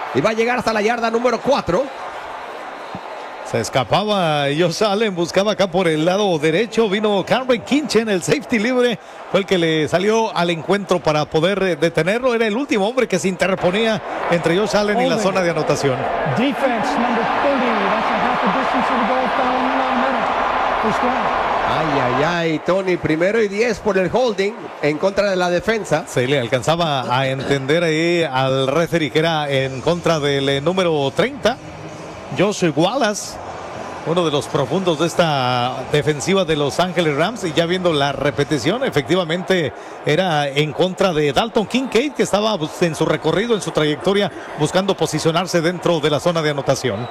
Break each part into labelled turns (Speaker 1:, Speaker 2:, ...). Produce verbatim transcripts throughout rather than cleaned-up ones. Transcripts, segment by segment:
Speaker 1: y va a llegar hasta la yarda número cuatro.
Speaker 2: Se escapaba Josh Allen, buscaba acá por el lado derecho, vino Cameron Kinchen, el safety libre, fue el que le salió al encuentro para poder detenerlo, era el último hombre que se interponía entre Josh Allen y la zona de anotación.
Speaker 3: Defense number thirty, that's a half a distance of the goal, foul in one minute. First down.
Speaker 1: Ay, ay, ay, Tony, primero y diez por el holding en contra de la defensa.
Speaker 2: Se le alcanzaba a entender ahí al referee que era en contra del eh, número treinta. Josh Wallace, uno de los profundos de esta defensiva de Los Ángeles Rams, y ya viendo la repetición, efectivamente era en contra de Dalton Kincaid, que estaba en su recorrido, en su trayectoria, buscando posicionarse dentro de la zona de anotación.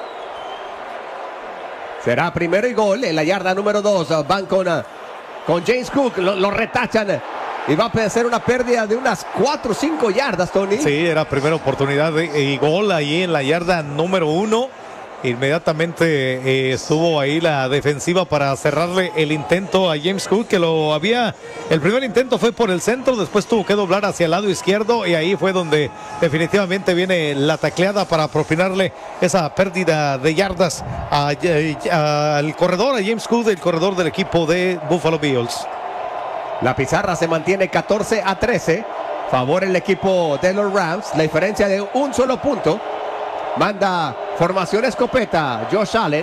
Speaker 1: Será primero y gol en la yarda número dos. Van con, con James Cook, lo, lo retachan y va a ser una pérdida de unas cuatro o cinco yardas, Tony.
Speaker 2: Sí, era primera oportunidad de, y gol ahí en la yarda número uno. Inmediatamente eh, estuvo ahí la defensiva para cerrarle el intento a James Cook, que lo había, el primer intento fue por el centro, después tuvo que doblar hacia el lado izquierdo y ahí fue donde definitivamente viene la tacleada para propinarle esa pérdida de yardas a, a, al corredor, a James Cook, el corredor del equipo de Buffalo Bills.
Speaker 1: La pizarra se mantiene catorce a trece, favor el equipo de los Rams, la diferencia de un solo punto. Manda formación escopeta, Josh Allen,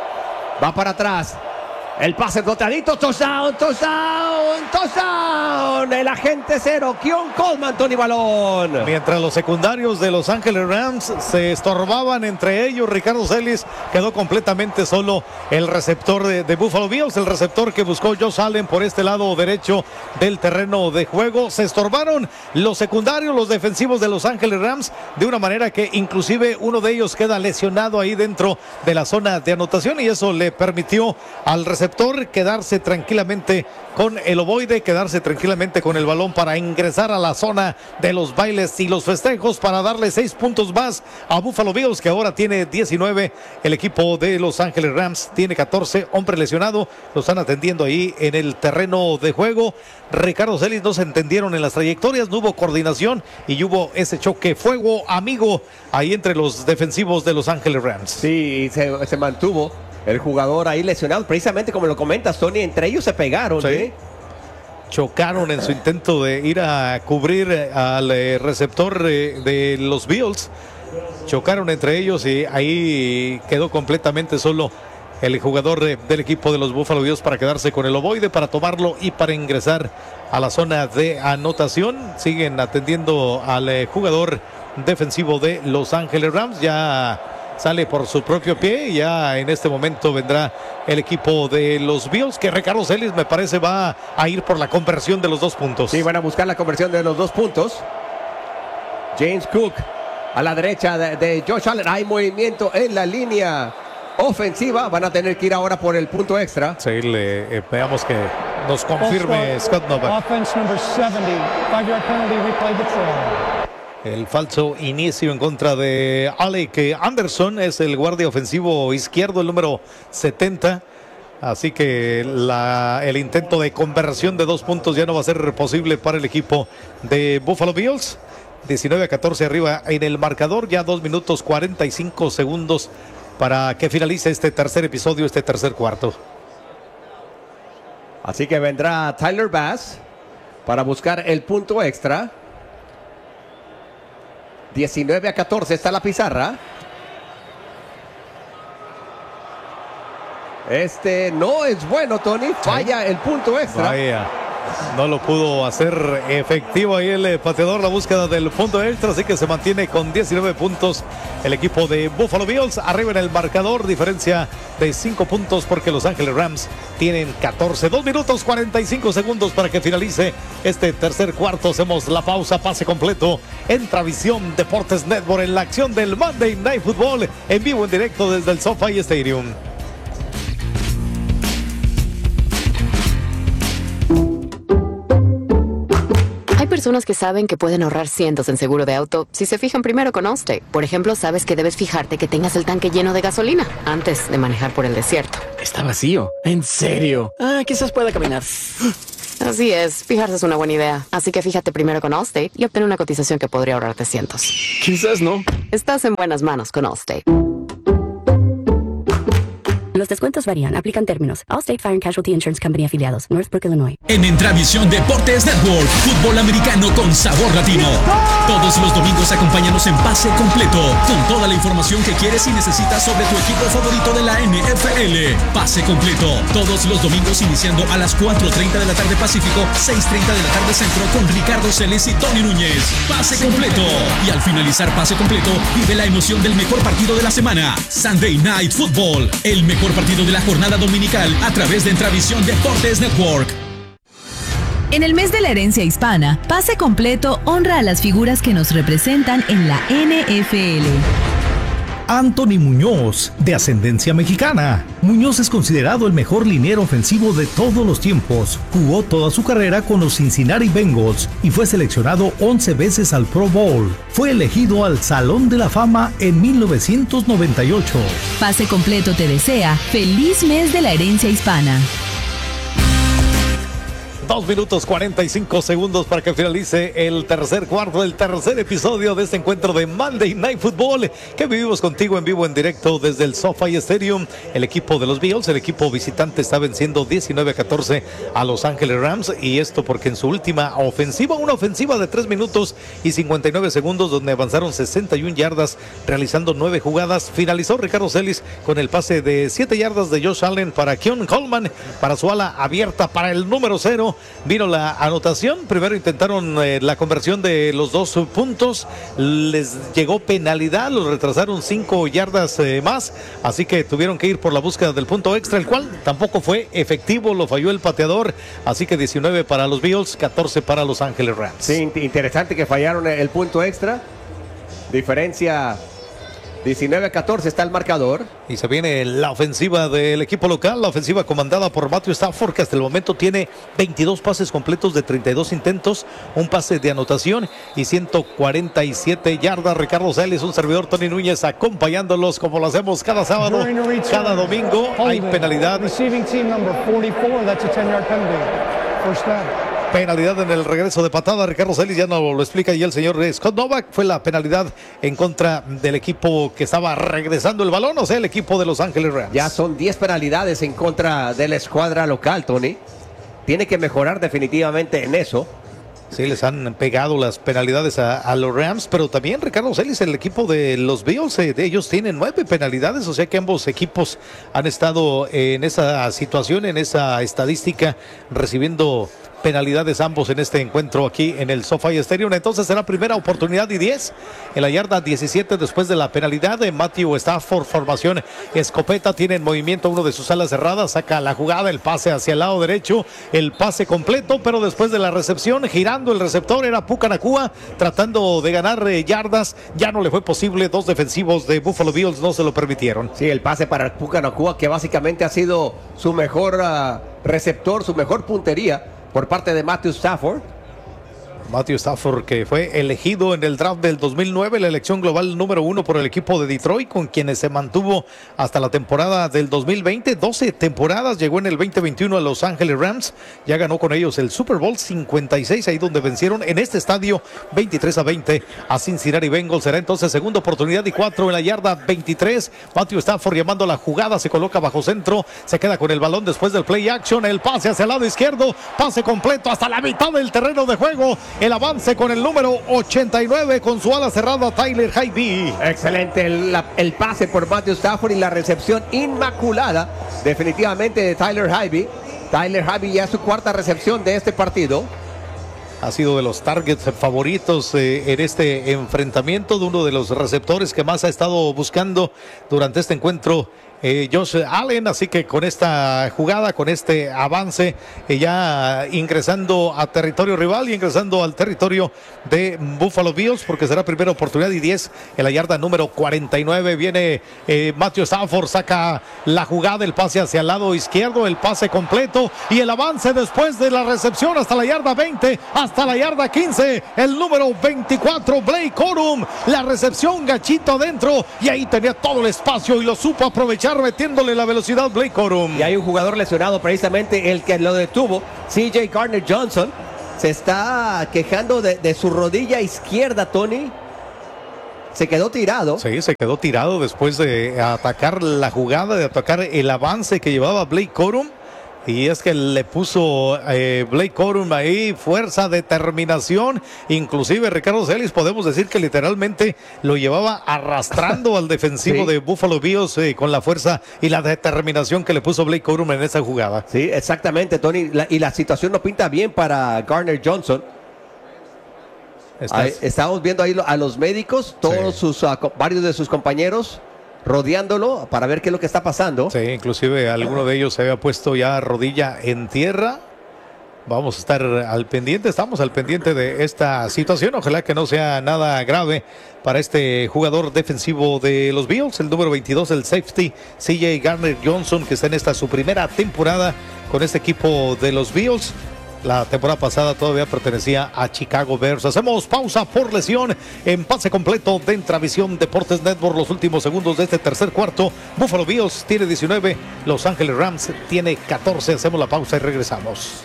Speaker 1: va para atrás, el pase botadito, touchdown, touchdown, touchdown, el agente cero, Keon Coleman, Tony Balón.
Speaker 2: Mientras los secundarios de Los Ángeles Rams se estorbaban entre ellos, Ricardo Celis, quedó completamente solo el receptor de, de Buffalo Bills, el receptor que buscó Josh Allen por este lado derecho del terreno de juego. Se estorbaron los secundarios, los defensivos de Los Ángeles Rams, de una manera que inclusive uno de ellos queda lesionado ahí dentro de la zona de anotación, y eso le permitió al receptor quedarse tranquilamente con el ovoide, quedarse tranquilamente con el balón para ingresar a la zona de los bailes y los festejos, para darle seis puntos más a Buffalo Bills, que ahora tiene diecinueve. El equipo de Los Ángeles Rams tiene catorce. Hombre lesionado, lo están atendiendo ahí en el terreno de juego. Ricardo Celis, no se entendieron en las trayectorias, no hubo coordinación y hubo ese choque fuego amigo ahí entre los defensivos de Los Ángeles Rams.
Speaker 1: Sí, se, se mantuvo el jugador ahí lesionado, precisamente como lo comentas, Tony, entre ellos se pegaron.
Speaker 2: Sí.
Speaker 1: ¿eh?
Speaker 2: Chocaron en su intento de ir a cubrir al eh, receptor eh, de los Bills. Chocaron entre ellos y ahí quedó completamente solo el jugador de, del equipo de los Buffalo Bills para quedarse con el ovoide, para tomarlo y para ingresar a la zona de anotación. Siguen atendiendo al eh, jugador defensivo de Los Ángeles Rams. Ya sale por su propio pie y ya en este momento vendrá el equipo de los Bills, que Ricardo Celis me parece va a ir por la conversión de los dos puntos.
Speaker 1: Sí, van a buscar la conversión de los dos puntos. James Cook a la derecha de, de Josh Allen. Hay movimiento en la línea ofensiva. Van a tener que ir ahora por el punto extra.
Speaker 2: Sí, le, eh, veamos que nos confirme Scott Novak.
Speaker 3: Offense number seventy, five yard penalty, replay the throw.
Speaker 2: El falso inicio en contra de Alec Anderson, es el guardia ofensivo izquierdo, el número setenta. Así que la, el intento de conversión de dos puntos ya no va a ser posible para el equipo de Buffalo Bills. diecinueve a catorce arriba en el marcador, ya dos minutos cuarenta y cinco segundos para que finalice este tercer episodio, este tercer cuarto.
Speaker 1: Así que vendrá Tyler Bass para buscar el punto extra. diecinueve a catorce está la pizarra. Este no es bueno, Tony. Falla el punto extra.
Speaker 2: Vaya, no lo pudo hacer efectivo ahí el pateador, la búsqueda del punto extra, así que se mantiene con diecinueve puntos el equipo de Buffalo Bills, arriba en el marcador, diferencia de cinco puntos porque Los Ángeles Rams tienen catorce. dos minutos cuarenta y cinco segundos para que finalice este tercer cuarto. Hacemos la pausa, pase completo. Entra Visión Deportes Network en la acción del Monday Night Football, en vivo, en directo desde el SoFi Stadium.
Speaker 4: Hay personas que saben que pueden ahorrar cientos en seguro de auto si se fijan primero con Allstate. Por ejemplo, sabes que debes fijarte que tengas el tanque lleno de gasolina antes de manejar por el desierto.
Speaker 5: Está vacío. ¿En serio? Ah, quizás pueda caminar.
Speaker 4: Así es, fijarse es una buena idea. Así que fíjate primero con Allstate y obtén una cotización que podría ahorrarte cientos.
Speaker 5: Quizás no.
Speaker 4: Estás en buenas manos con Allstate.
Speaker 6: Los descuentos varían, aplican términos. Allstate Fire and Casualty Insurance Company afiliados, Northbrook, Illinois.
Speaker 7: En Entravisión Deportes Network, fútbol americano con sabor latino. Todos los domingos acompáñanos en Pase Completo, con toda la información que quieres y necesitas sobre tu equipo favorito de la N F L. Pase Completo, todos los domingos iniciando a las cuatro treinta de la tarde Pacífico, seis treinta de la tarde Centro, con Ricardo Celes y Tony Núñez. Pase Completo. Y al finalizar Pase Completo, vive la emoción del mejor partido de la semana. Sunday Night Football, el mejor partido de la jornada dominical a través de Entravisión Deportes Network.
Speaker 8: En el mes de la herencia hispana, Pase Completo honra a las figuras que nos representan en la N F L.
Speaker 9: Anthony Muñoz, de ascendencia mexicana. Muñoz es considerado el mejor liniero ofensivo de todos los tiempos. Jugó toda su carrera con los Cincinnati Bengals y fue seleccionado once veces al Pro Bowl. Fue elegido al Salón de la Fama en mil novecientos noventa y ocho.
Speaker 8: Pase Completo te desea feliz mes de la herencia hispana.
Speaker 2: Dos minutos cuarenta y cinco segundos para que finalice el tercer cuarto, el tercer episodio de este encuentro de Monday Night Football que vivimos contigo en vivo, en directo desde el SoFi Stadium. El equipo de los Bills, el equipo visitante, está venciendo diecinueve a catorce a Los Ángeles Rams, y esto porque en su última ofensiva, una ofensiva de tres minutos y cincuenta y nueve segundos, donde avanzaron sesenta y una yardas realizando nueve jugadas, finalizó Ricardo Celis con el pase de siete yardas de Josh Allen para Keon Coleman, para su ala abierta para el número cero. Vino la anotación, primero intentaron eh, la conversión de los dos puntos, les llegó penalidad, los retrasaron cinco yardas eh, más, así que tuvieron que ir por la búsqueda del punto extra, el cual tampoco fue efectivo, lo falló el pateador, así que diecinueve para los Bills, catorce para Los Ángeles Rams.
Speaker 1: Sí, interesante que fallaron el punto extra, diferencia diecinueve a catorce está el marcador.
Speaker 2: Y se viene la ofensiva del equipo local, la ofensiva comandada por Matthew Stafford, que hasta el momento tiene veintidós pases completos de treinta y dos intentos, un pase de anotación y ciento cuarenta y siete yardas. Ricardo Celis, un servidor, Tony Núñez, acompañándolos como lo hacemos cada sábado, cada domingo. Hay penalidad.
Speaker 3: Receiving team number forty-four, that's a ten-yard penalty. First down.
Speaker 2: Penalidad en el regreso de patada. Ricardo Celis ya nos lo explica, y el señor Scott Novak. Fue la penalidad en contra del equipo que estaba regresando el balón, o sea, el equipo de Los Ángeles Rams.
Speaker 1: Ya son diez penalidades en contra de la escuadra local, Tony. Tiene que mejorar definitivamente en eso.
Speaker 2: Sí, les han pegado las penalidades a, a los Rams, pero también Ricardo Celis, el equipo de los Bills, eh, de ellos tienen nueve penalidades, o sea que ambos equipos han estado en esa situación, en esa estadística, recibiendo penalidades ambos en este encuentro aquí en el SoFi Stadium. Entonces será primera oportunidad y diez en la yarda diecisiete después de la penalidad de Matthew Stafford. Formación escopeta, tiene en movimiento uno de sus alas cerradas, saca la jugada, el pase hacia el lado derecho, el pase completo, pero después de la recepción, girando el receptor era Puka Nacua, tratando de ganar eh, yardas, ya no le fue posible. Dos defensivos de Buffalo Bills no se lo permitieron.
Speaker 1: Sí, el pase para Puka Nacua, que básicamente ha sido su mejor uh, receptor, su mejor puntería por parte de Matthew Stafford.
Speaker 2: Matthew Stafford, que fue elegido en el draft del dos mil nueve, la elección global número uno por el equipo de Detroit, con quienes se mantuvo hasta la temporada del dos mil veinte, doce temporadas, llegó en el veinte veintiuno a Los Ángeles Rams, ya ganó con ellos el Super Bowl cincuenta y seis, ahí donde vencieron en este estadio veintitrés a veinte a Cincinnati Bengals. Será entonces segunda oportunidad y cuatro en la yarda veintitrés. Matthew Stafford llamando la jugada, se coloca bajo centro, se queda con el balón después del play action, el pase hacia el lado izquierdo, pase completo hasta la mitad del terreno de juego. El avance con el número ochenta y nueve con su ala cerrada, Tyler Higbee.
Speaker 1: Excelente el, la, el pase por Matthew Stafford y la recepción inmaculada definitivamente de Tyler Higbee. Tyler Higbee ya es su cuarta recepción de este partido.
Speaker 2: Ha sido de los targets favoritos eh, en este enfrentamiento, de uno de los receptores que más ha estado buscando durante este encuentro, Eh, Josh Allen, así que con esta jugada, con este avance, eh, ya ingresando a territorio rival y ingresando al territorio de Buffalo Bills, porque será primera oportunidad y diez en la yarda número cuarenta y nueve. Viene eh, Matthew Stafford, saca la jugada, el pase hacia el lado izquierdo, el pase completo y el avance después de la recepción hasta la yarda veinte, hasta la yarda quince, el número veinticuatro, Blake Corum, la recepción gachito adentro, y ahí tenía todo el espacio y lo supo aprovechar aprovechar metiéndole la velocidad Blake Corum.
Speaker 1: Y hay un jugador lesionado, precisamente el que lo detuvo, C J Gardner-Johnson. Se está quejando de, de su rodilla izquierda, Tony. Se quedó tirado.
Speaker 2: Sí, se quedó tirado después de atacar la jugada, de atacar el avance que llevaba Blake Corum. Y es que le puso eh, Blake Corum ahí fuerza, determinación. Inclusive Ricardo Celis, podemos decir que literalmente lo llevaba arrastrando al defensivo sí. de Buffalo Bills eh, con la fuerza y la determinación que le puso Blake Corum en esa jugada.
Speaker 1: Sí, exactamente, Tony. La, y la situación no pinta bien para Gardner-Johnson. Ahí, estamos viendo ahí a los médicos, todos sí. sus uh, varios de sus compañeros rodeándolo para ver qué es lo que está pasando.
Speaker 2: Sí, inclusive alguno de ellos se había puesto ya rodilla en tierra. Vamos a estar al pendiente, estamos al pendiente de esta situación. Ojalá que no sea nada grave para este jugador defensivo de los Bills, el número veintidós, el safety C J Gardner-Johnson, que está en esta su primera temporada con este equipo de los Bills. La temporada pasada todavía pertenecía a Chicago Bears. Hacemos pausa por lesión en pase completo de Intravisión Deportes Network. Los últimos segundos de este tercer cuarto. Buffalo Bills tiene diecinueve, Los Ángeles Rams tiene catorce. Hacemos la pausa y regresamos.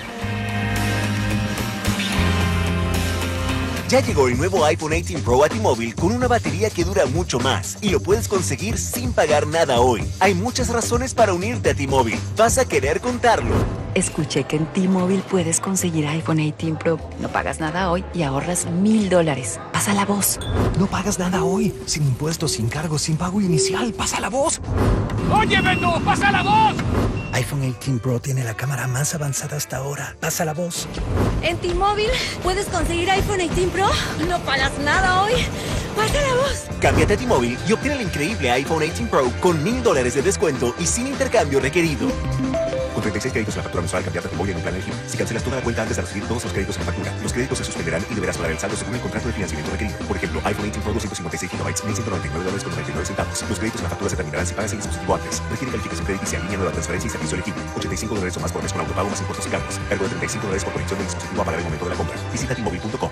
Speaker 5: Ya llegó el nuevo iPhone dieciocho Pro a T-Mobile con una batería que dura mucho más y lo puedes conseguir sin pagar nada hoy. Hay muchas razones para unirte a T-Mobile. Vas a querer contarlo.
Speaker 10: Escuché que en T-Mobile puedes conseguir iPhone dieciocho Pro. No pagas nada hoy y ahorras mil dólares. Pasa la voz.
Speaker 11: No pagas nada hoy. Sin impuestos, sin cargos, sin pago inicial. Pasa la voz.
Speaker 12: ¡Oye, Beto! ¡Pasa la voz!
Speaker 11: iPhone dieciocho Pro tiene la cámara más avanzada hasta ahora. Pasa la voz.
Speaker 13: En T-Mobile puedes conseguir iPhone dieciocho Pro. No pagas nada hoy. Pasa la voz.
Speaker 5: Cámbiate a T-Mobile y obtén el increíble iPhone dieciocho Pro con mil dólares de descuento y sin intercambio requerido. Con treinta y seis créditos en la factura mensual, cambiate a T-Mobile en un plan elegible. Si cancelas toda la cuenta antes de recibir todos los créditos en la factura, los créditos se suspenderán y deberás pagar el saldo según el contrato de financiamiento requerido. Por ejemplo, iPhone dieciocho Pro doscientos cincuenta y seis gigabytes, mil ciento noventa y nueve dólares con noventa y nueve centavos. Los créditos en la factura se terminarán si pagas el dispositivo antes. Requiere calificación crediticia, línea nueva, transferencia y servicio elegible. ochenta y cinco dólares o más por mes con autopago más impuestos y cargos. Cargo de treinta y cinco dólares por conexión del dispositivo a pagar el momento de la compra. Visita T Mobile punto com.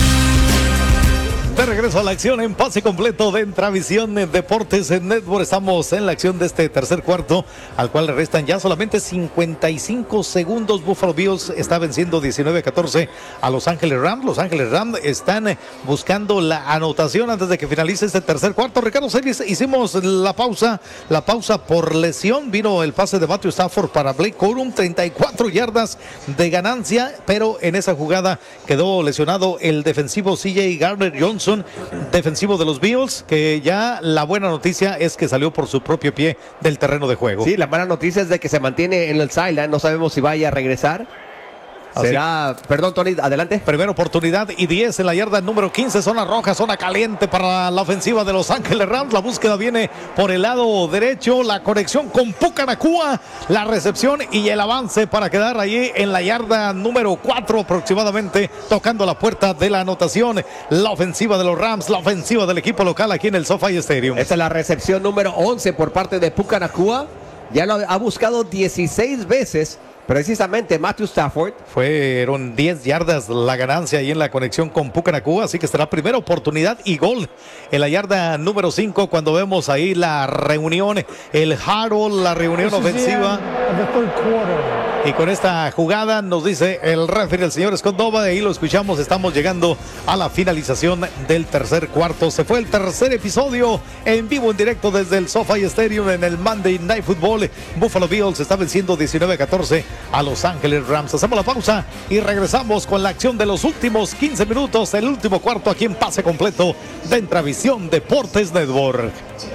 Speaker 2: De regreso a la acción en pase completo de Intravisión Deportes en Network. Estamos en la acción de este tercer cuarto, al cual le restan ya solamente cincuenta y cinco segundos. Buffalo Bills está venciendo diecinueve a catorce a Los Ángeles Rams. Los Ángeles Rams están buscando la anotación antes de que finalice este tercer cuarto. Ricardo Celis, hicimos la pausa, la pausa por lesión. Vino el pase de Matthew Stafford para Blake Corum, treinta y cuatro yardas de ganancia, pero en esa jugada quedó lesionado el defensivo C J Gardner-Johnson, defensivo de los Bills, que ya la buena noticia es que salió por su propio pie del terreno de juego.
Speaker 1: Sí, la mala noticia es de que se mantiene en el sideline, no sabemos si vaya a regresar. Será, Así. perdón Tony, adelante.
Speaker 2: Primera oportunidad y diez en la yarda número quince, zona roja, zona caliente para la ofensiva de Los Ángeles Rams. La búsqueda viene por el lado derecho, la conexión con Puka Nacua, la recepción y el avance para quedar allí en la yarda número cuatro aproximadamente, tocando la puerta de la anotación. La ofensiva de los Rams, la ofensiva del equipo local aquí en el SoFi Stadium.
Speaker 1: Esta es la recepción número once por parte de Puka Nacua. Ya lo ha buscado dieciséis veces. Precisamente Matthew Stafford.
Speaker 2: Fueron diez yardas la ganancia ahí en la conexión con Puka Nacua, así que será primera oportunidad y gol en la yarda número cinco cuando vemos ahí la reunión, el huddle, la reunión ofensiva. Y con esta jugada nos dice el referee, el señor Scott Nova, de ahí lo escuchamos, estamos llegando a la finalización del tercer cuarto. Se fue el tercer episodio en vivo, en directo desde el SoFi Stadium en el Monday Night Football. Buffalo Bills está venciendo diecinueve a catorce a Los Ángeles Rams. Hacemos la pausa y regresamos con la acción de los últimos quince minutos, el último cuarto aquí en pase completo de Intravisión Deportes Network.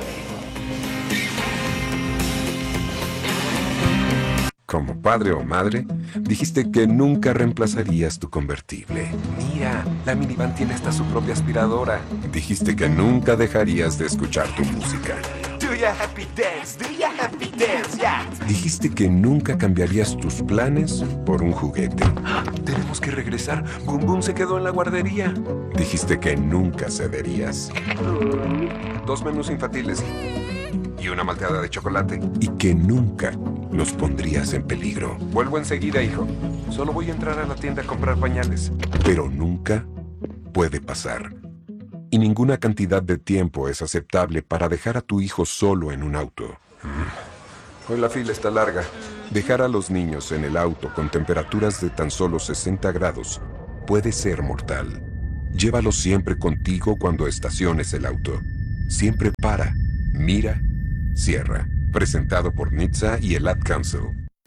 Speaker 14: Como padre o madre, dijiste que nunca reemplazarías tu convertible. Mira, la minivan tiene hasta su propia aspiradora. Dijiste que nunca dejarías de escuchar tu música.
Speaker 5: Do ya happy dance, do ya happy dance, yeah.
Speaker 14: Dijiste que nunca cambiarías tus planes por un juguete. Tenemos que regresar. Boom Boom se quedó en la guardería. Dijiste que nunca cederías. Dos menús infantiles y una malteada de chocolate. Y que nunca los pondrías en peligro. Vuelvo enseguida, hijo. Solo voy a entrar a la tienda a comprar pañales. Pero nunca puede pasar. Y ninguna cantidad de tiempo es aceptable para dejar a tu hijo solo en un auto. Hoy la fila está larga. Dejar a los niños en el auto con temperaturas de tan solo sesenta grados puede ser mortal. Llévalos siempre contigo cuando estaciones el auto. Siempre para, mira, cierra. Presentado por N H T S A y el Ad Council.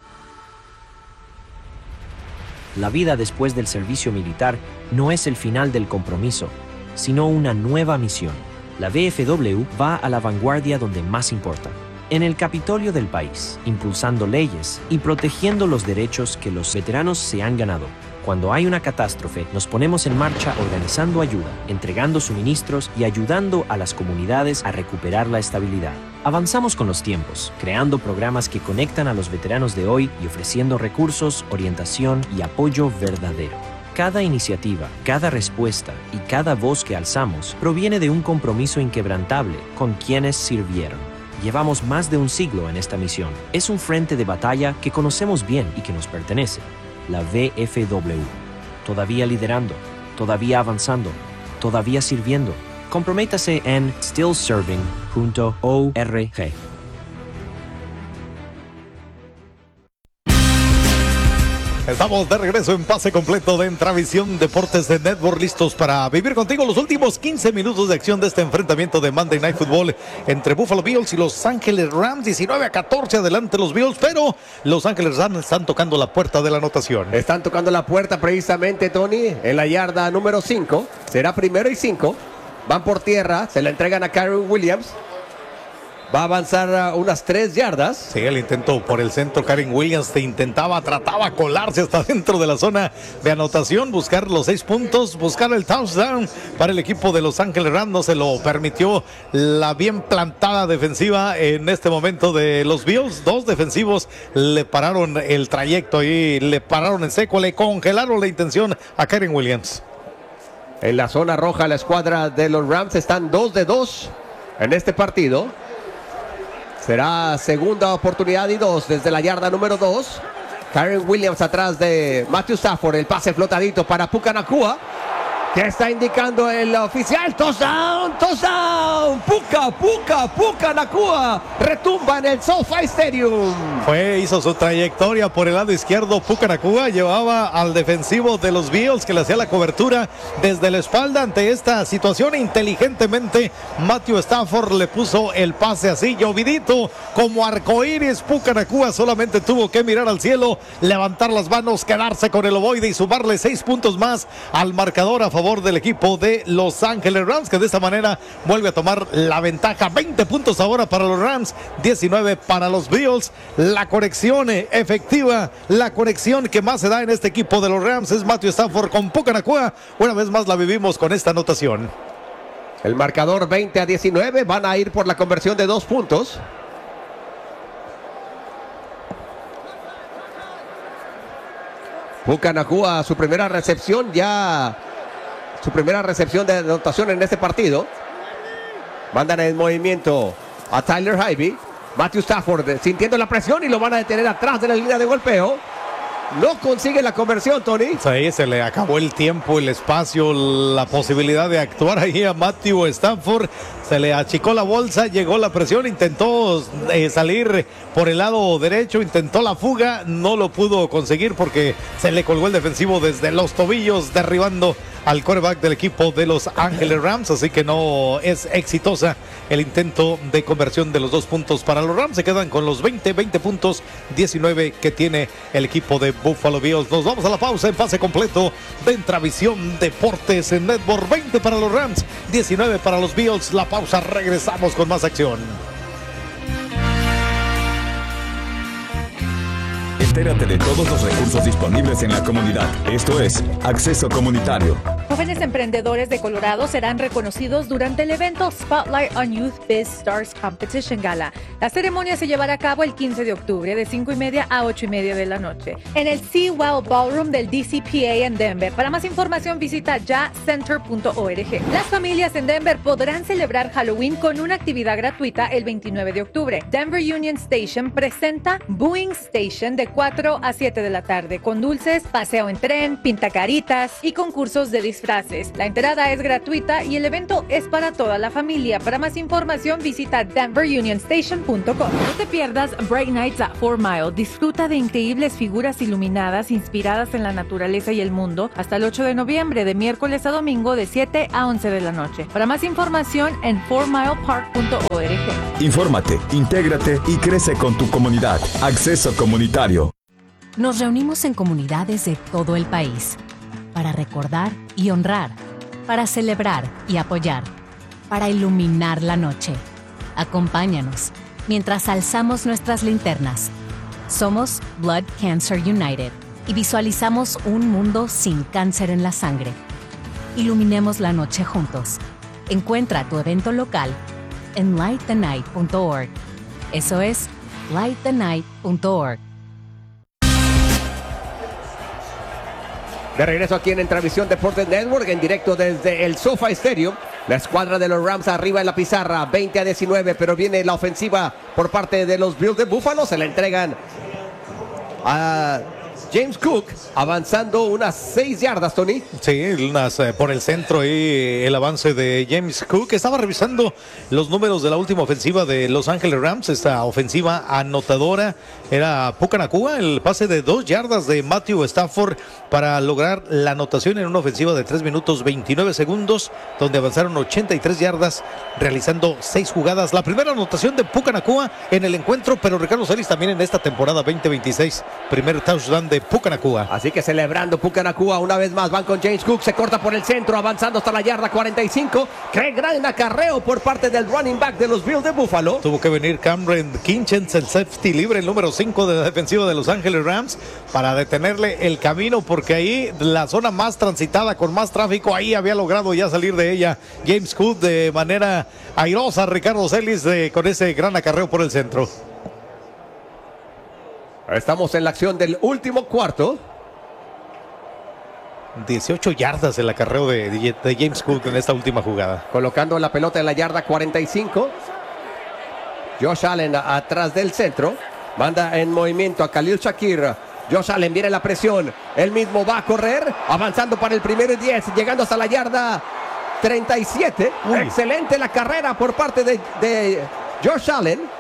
Speaker 15: La vida después del servicio militar no es el final del compromiso, sino una nueva misión. La V F W va a la vanguardia donde más importa, en el Capitolio del país, impulsando leyes y protegiendo los derechos que los veteranos se han ganado. Cuando hay una catástrofe, nos ponemos en marcha organizando ayuda, entregando suministros y ayudando a las comunidades a recuperar la estabilidad. Avanzamos con los tiempos, creando programas que conectan a los veteranos de hoy y ofreciendo recursos, orientación y apoyo verdadero. Cada iniciativa, cada respuesta y cada voz que alzamos proviene de un compromiso inquebrantable con quienes sirvieron. Llevamos más de un siglo en esta misión. Es un frente de batalla que conocemos bien y que nos pertenece. La V F W. Todavía liderando, todavía avanzando, todavía sirviendo. Comprométase en still serving punto org.
Speaker 2: Estamos de regreso en pase completo de Entravisión Deportes de Network, listos para vivir contigo los últimos quince minutos de acción de este enfrentamiento de Monday Night Football entre Buffalo Bills y Los Ángeles Rams. diecinueve a catorce adelante los Bills, pero Los Ángeles Rams están tocando la puerta de la anotación.
Speaker 1: Están tocando la puerta precisamente, Tony, en la yarda número cinco. Será primero y cinco. Van por tierra, se la entregan a Kyren Williams. Va a avanzar unas tres yardas.
Speaker 2: Sí, el intento por el centro. Kyren Williams te intentaba, trataba colarse hasta dentro de la zona de anotación, buscar los seis puntos, buscar el touchdown para el equipo de Los Ángeles Rams. No se lo permitió la bien plantada defensiva en este momento de los Bills. Dos defensivos le pararon el trayecto y le pararon en seco, le congelaron la intención a Kyren Williams.
Speaker 1: En la zona roja, la escuadra de los Rams están dos de dos en este partido. Será segunda oportunidad y dos desde la yarda número dos. Kyren Williams atrás de Matthew Stafford. El pase flotadito para Puka Nacua. ¿Qué está indicando el oficial? Touchdown, touchdown. Puka, Puka, Puka Nacua. Retumba en el SoFi Stadium.
Speaker 2: Fue, hizo su trayectoria por el lado izquierdo. Puka Nacua llevaba al defensivo de los Bills que le hacía la cobertura desde la espalda. Ante esta situación, inteligentemente Matthew Stafford le puso el pase así, llovidito, como arcoíris. Puka Nacua solamente tuvo que mirar al cielo, levantar las manos, quedarse con el ovoide y sumarle seis puntos más al marcador a favor del equipo de Los Ángeles Rams, que de esta manera vuelve a tomar la ventaja. veinte puntos ahora para los Rams, diecinueve para los Bills. La conexión efectiva, la conexión que más se da en este equipo de los Rams es Matthew Stafford con Puka Nacua. Una vez más la vivimos con esta anotación.
Speaker 1: El marcador veinte a diecinueve. Van a ir por la conversión de dos puntos. Puka Nacua, su primera recepción ya, su primera recepción de anotación en este partido. Mandan en movimiento a Tyler Higbee. Matthew Stafford sintiendo la presión y lo van a detener atrás de la línea de golpeo. No consigue la conversión, Tony.
Speaker 2: Sí, se le acabó el tiempo, el espacio, la posibilidad de actuar ahí a Matthew Stafford. Se le achicó la bolsa, llegó la presión, intentó eh, salir por el lado derecho, intentó la fuga, no lo pudo conseguir porque se le colgó el defensivo desde los tobillos, derribando al quarterback del equipo de Los Ángeles Rams, así que no es exitosa el intento de conversión de los dos puntos para los Rams. Se quedan con los veinte, veinte puntos, diecinueve que tiene el equipo de Buffalo Bills. Nos vamos a la pausa en pase completo de Entravisión Deportes en Network. veinte para los Rams, diecinueve para los Bills. La pausa, regresamos con más acción.
Speaker 7: Entérate de todos los recursos disponibles en la comunidad. Esto es Acceso Comunitario.
Speaker 16: Jóvenes emprendedores de Colorado serán reconocidos durante el evento Spotlight on Youth Biz Stars Competition Gala. La ceremonia se llevará a cabo el quince de octubre de cinco y media a ocho y media de la noche en el Seawell Ballroom del D C P A en Denver. Para más información visita ya center punto org. Las familias en Denver podrán celebrar Halloween con una actividad gratuita el veintinueve de octubre. Denver Union Station presenta Booing Station de cuatro a siete de la tarde con dulces, paseo en tren, pintacaritas y concursos de disfraz disfraces. La entrada es gratuita y el evento es para toda la familia. Para más información visita denver union station punto com. No te pierdas Bright Nights at Four Mile. Disfruta de increíbles figuras iluminadas inspiradas en la naturaleza y el mundo hasta el ocho de noviembre, de miércoles a domingo de siete a once de la noche. Para más información en four mile park punto org.
Speaker 17: Infórmate, intégrate y crece con tu comunidad. Acceso comunitario.
Speaker 18: Nos reunimos en comunidades de todo el país para recordar y honrar, para celebrar y apoyar, para iluminar la noche. Acompáñanos mientras alzamos nuestras linternas. Somos Blood Cancer United y visualizamos un mundo sin cáncer en la sangre. Iluminemos la noche juntos. Encuentra tu evento local en light the night punto org. Eso es light the night punto org.
Speaker 1: De regreso aquí en Entravisión Deportes Network, en directo desde el SoFi Stadium. La escuadra de los Rams arriba en la pizarra, veinte a diecinueve, pero viene la ofensiva por parte de los Bills de Buffalo. Se la entregan a James Cook, avanzando unas seis yardas, Tony.
Speaker 2: Sí, unas eh, por el centro y el avance de James Cook. Estaba revisando los números de la última ofensiva de Los Ángeles Rams, esta ofensiva anotadora. Era Puka Nacua, el pase de dos yardas de Matthew Stafford para lograr la anotación en una ofensiva de tres minutos veintinueve segundos, donde avanzaron ochenta y tres yardas, realizando seis jugadas. La primera anotación de Puka Nacua en el encuentro, pero Ricardo Celis también en esta temporada veinte veintiséis. Primer touchdown de Puka Nacua.
Speaker 1: Así que celebrando Puka Nacua una vez más. Van con James Cook, se corta por el centro, avanzando hasta la yarda cuarenta y cinco. Qué gran acarreo por parte del running back de los Bills de Buffalo.
Speaker 2: Tuvo que venir Cameron Kinchens, el safety libre, el número cinco de la defensiva de Los Ángeles Rams, para detenerle el camino, porque ahí la zona más transitada, con más tráfico, ahí había logrado ya salir de ella James Cook de manera airosa. Ricardo Celis de, con ese gran acarreo por el centro.
Speaker 1: Estamos en la acción del último cuarto.
Speaker 2: dieciocho yardas el acarreo de, de James Cook en esta última jugada.
Speaker 1: Colocando la pelota en la yarda cuarenta y cinco. Josh Allen atrás del centro. Manda en movimiento a Khalil Shakir. Josh Allen viene la presión. Él mismo va a correr. Avanzando para el primero y diez. Llegando hasta la yarda treinta y siete. Uy. Excelente la carrera por parte de, de Josh Allen.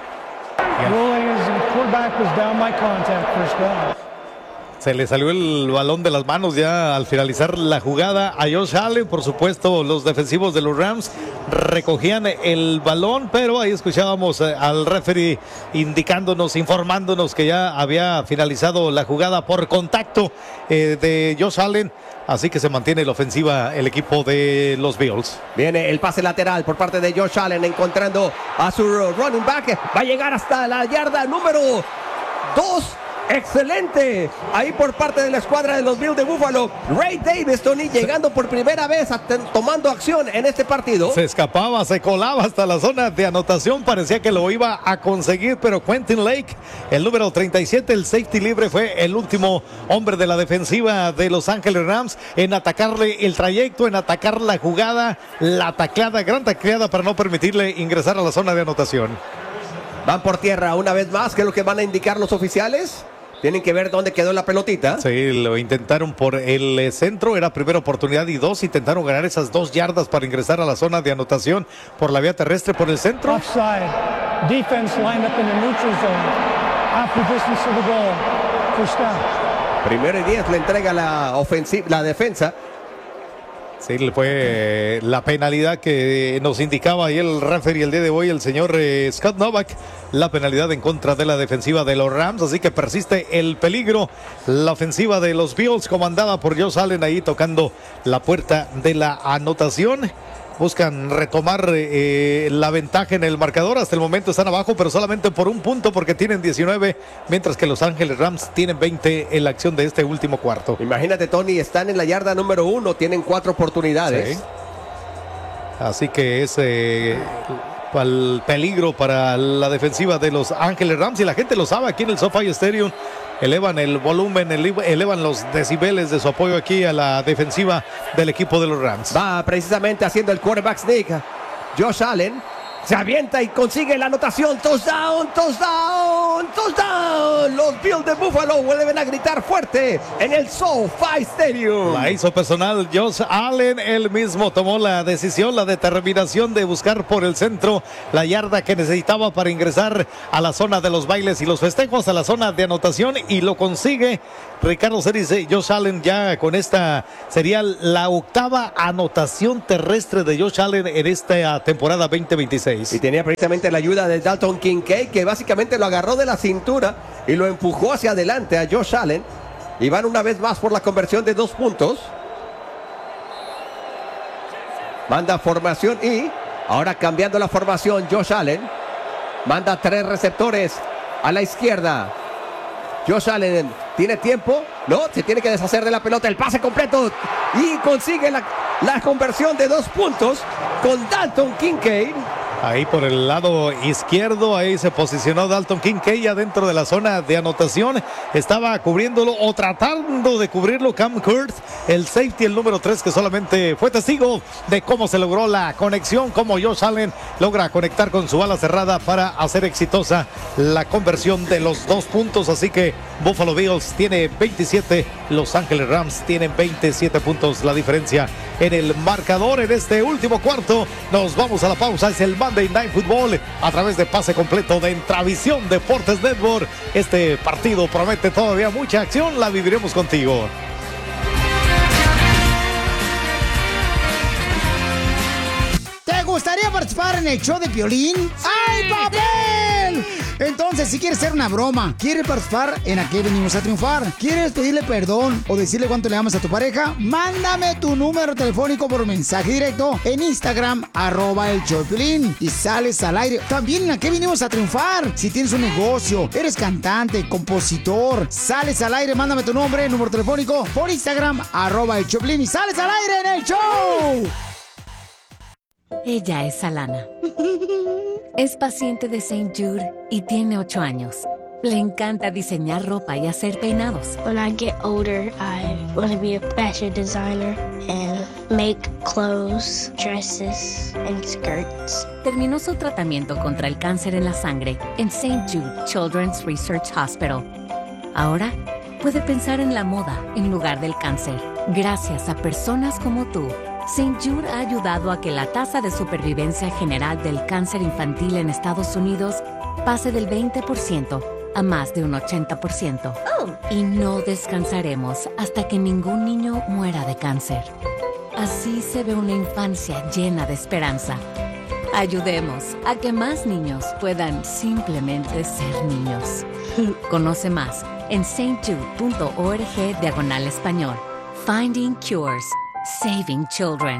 Speaker 2: Se le salió el balón de las manos ya al finalizar la jugada a Josh Allen. Por supuesto, los defensivos de los Rams recogían el balón, pero ahí escuchábamos al referee indicándonos, informándonos que ya había finalizado la jugada por contacto eh, de Josh Allen. Así que se mantiene la ofensiva el equipo de los Bills.
Speaker 1: Viene el pase lateral por parte de Josh Allen, encontrando a su running back. Va a llegar hasta la yarda número dos. Excelente. Ahí por parte de la escuadra de los Bills de Buffalo. Ray Davis, Tony, llegando por primera vez, a tomando acción en este partido.
Speaker 2: Se escapaba, se colaba hasta la zona de anotación. Parecía que lo iba a conseguir, pero Quentin Lake, el número treinta y siete, el safety libre, fue el último hombre de la defensiva de Los Ángeles Rams en atacarle el trayecto, en atacar la jugada, la tacleada, gran tacleada para no permitirle ingresar a la zona de anotación.
Speaker 1: Van por tierra una vez más, que es lo que van a indicar los oficiales. Tienen que ver dónde quedó la pelotita.
Speaker 2: Sí, lo intentaron por el centro, era primera oportunidad y dos. Intentaron ganar esas dos yardas para ingresar a la zona de anotación por la vía terrestre por el centro.
Speaker 3: Offside. Defense lined up in the neutral zone. Half the distance to the goal. First down.
Speaker 1: Primero y diez le entrega la ofensiva, la defensa.
Speaker 2: Sí, fue la penalidad que nos indicaba ahí el referee el día de hoy, el señor eh, Scott Novak, la penalidad en contra de la defensiva de los Rams, así que persiste el peligro. La ofensiva de los Bills, comandada por Josh Allen, ahí tocando la puerta de la anotación. Buscan retomar eh, la ventaja en el marcador. Hasta el momento están abajo, pero solamente por un punto, porque tienen diecinueve, mientras que Los Ángeles Rams tienen veinte en la acción de este último cuarto.
Speaker 1: Imagínate, Tony, están en la yarda número uno, tienen cuatro oportunidades.
Speaker 2: Sí. Así que es eh, el peligro para la defensiva de Los Ángeles Rams, y la gente lo sabe aquí en el SoFi Stadium. Elevan el volumen, elevan los decibeles de su apoyo aquí a la defensiva del equipo de los Rams.
Speaker 1: Va precisamente haciendo el quarterback sneak Josh Allen Se avienta y consigue la anotación. Touchdown, touchdown, touchdown. Los Bills de Buffalo vuelven a gritar fuerte en el SoFi Stadium.
Speaker 2: La hizo personal Josh Allen. Él mismo tomó la decisión, la determinación de buscar por el centro la yarda que necesitaba para ingresar a la zona de los bailes y los festejos, a la zona de anotación, y lo consigue. Ricardo Celis, Josh Allen ya con esta sería la octava anotación terrestre de Josh Allen en esta temporada veinte veintiséis.
Speaker 1: Y tenía precisamente la ayuda de Dalton Kincaid, que básicamente lo agarró de la cintura y lo empujó hacia adelante a Josh Allen. Y van una vez más por la conversión de dos puntos. Manda formación y ahora cambiando la formación, Josh Allen manda tres receptores a la izquierda. Josh Allen tiene tiempo, no, se tiene que deshacer de la pelota, el pase completo y consigue la, la conversión de dos puntos con Dalton Kincaid.
Speaker 2: Ahí por el lado izquierdo, ahí se posicionó Dalton Kincaid ya dentro de la zona de anotación. Estaba cubriéndolo o tratando de cubrirlo Cam Kurtz, el safety, el número tres, que solamente fue testigo de cómo se logró la conexión, cómo Josh Allen logra conectar con su ala cerrada para hacer exitosa la conversión de los dos puntos. Así que Buffalo Bills tiene veintisiete, Los Ángeles Rams tienen veintisiete puntos la diferencia en el marcador en este último cuarto. Nos vamos a la pausa, es el Monday Night Football a través de pase completo de Intravisión Deportes Network. Este partido promete todavía mucha acción, la viviremos contigo.
Speaker 19: ¿Te gustaría participar en el show de Piolín? ¡Sí! ¡Ay, papel! Entonces, si quieres hacer una broma, quieres participar en Aquí Venimos a Triunfar, quieres pedirle perdón o decirle cuánto le amas a tu pareja, mándame tu número telefónico por mensaje directo en Instagram, arroba el show de Piolín, y sales al aire. También en Aquí Venimos a Triunfar. Si tienes un negocio, eres cantante, compositor, sales al aire, mándame tu nombre, número telefónico por Instagram, arroba el show de Piolín, y sales al aire en el show.
Speaker 18: Ella es Alana. Es paciente de Saint Jude y tiene ocho años. Le encanta diseñar ropa y hacer peinados.
Speaker 20: When I get older, I want to be a fashion designer and make clothes, dresses, and skirts.
Speaker 18: Terminó su tratamiento contra el cáncer en la sangre en Saint Jude Children's Research Hospital. Ahora puede pensar en la moda en lugar del cáncer. Gracias a personas como tú, Saint Jude ha ayudado a que la tasa de supervivencia general del cáncer infantil en Estados Unidos pase del veinte por ciento a más de un ochenta por ciento. Oh. Y no descansaremos hasta que ningún niño muera de cáncer. Así se ve una infancia llena de esperanza. Ayudemos a que más niños puedan simplemente ser niños. Conoce más en saintjude.org diagonal español. Finding Cures. Saving Children.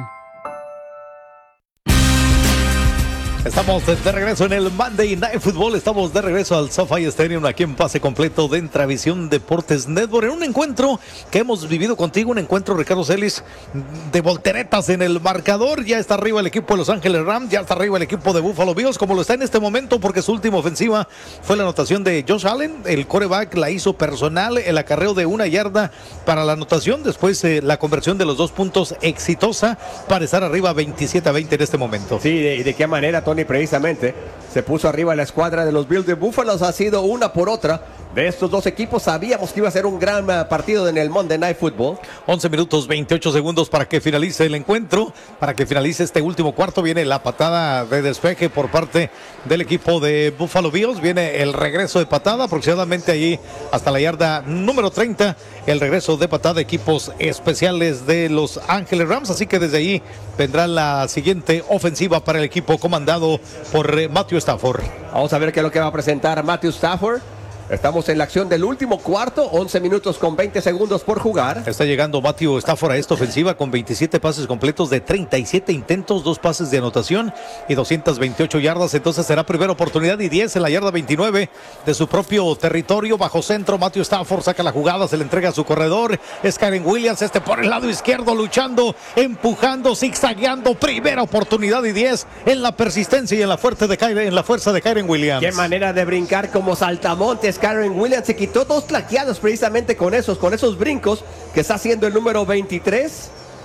Speaker 2: Estamos de regreso en el Monday Night Football. Estamos de regreso al SoFi Stadium aquí en pase completo de Intravisión Deportes Network. En un encuentro que hemos vivido contigo, un encuentro, Ricardo Celis, de volteretas en el marcador. Ya está arriba el equipo de Los Ángeles Rams, ya está arriba el equipo de Buffalo Bills, como lo está en este momento, porque su última ofensiva fue la anotación de Josh Allen. El quarterback la hizo personal, el acarreo de una yarda para la anotación. Después eh, la conversión de los dos puntos exitosa para estar arriba veintisiete a veinte en este momento.
Speaker 1: Sí, ¿y de, de qué manera, Tony? Precisamente se puso arriba la escuadra de los Bills de Buffalo. Ha sido una por otra de estos dos equipos. Sabíamos que iba a ser un gran partido en el Monday Night Football.
Speaker 2: once minutos veintiocho segundos para que finalice el encuentro, para que finalice este último cuarto. Viene la patada de despeje por parte del equipo de Buffalo Bills. Viene el regreso de patada aproximadamente allí hasta la yarda número treinta. El regreso de patada de equipos especiales de Los Ángeles Rams. Así que desde ahí vendrá la siguiente ofensiva para el equipo comandado por eh, Matthew Stafford.
Speaker 1: Vamos a ver qué es lo que va a presentar Matthew Stafford. Estamos en la acción del último cuarto, once minutos con veinte segundos por jugar.
Speaker 2: Está llegando Matthew Stafford a esta ofensiva con veintisiete pases completos de treinta y siete intentos, dos pases de anotación y doscientas veintiocho yardas. Entonces será primera oportunidad y diez en la yarda veintinueve de su propio territorio. Bajo centro, Matthew Stafford saca la jugada, se le entrega a su corredor. Es Kyren Williams, este por el lado izquierdo, luchando, empujando, zigzagueando. Primera oportunidad y diez en la persistencia y en la, fuerte de Kyren, en la fuerza de Kyren Williams.
Speaker 1: Qué manera de brincar como saltamontes. Kyren Williams se quitó dos claqueados precisamente con esos, con esos brincos que está haciendo el número veintitrés.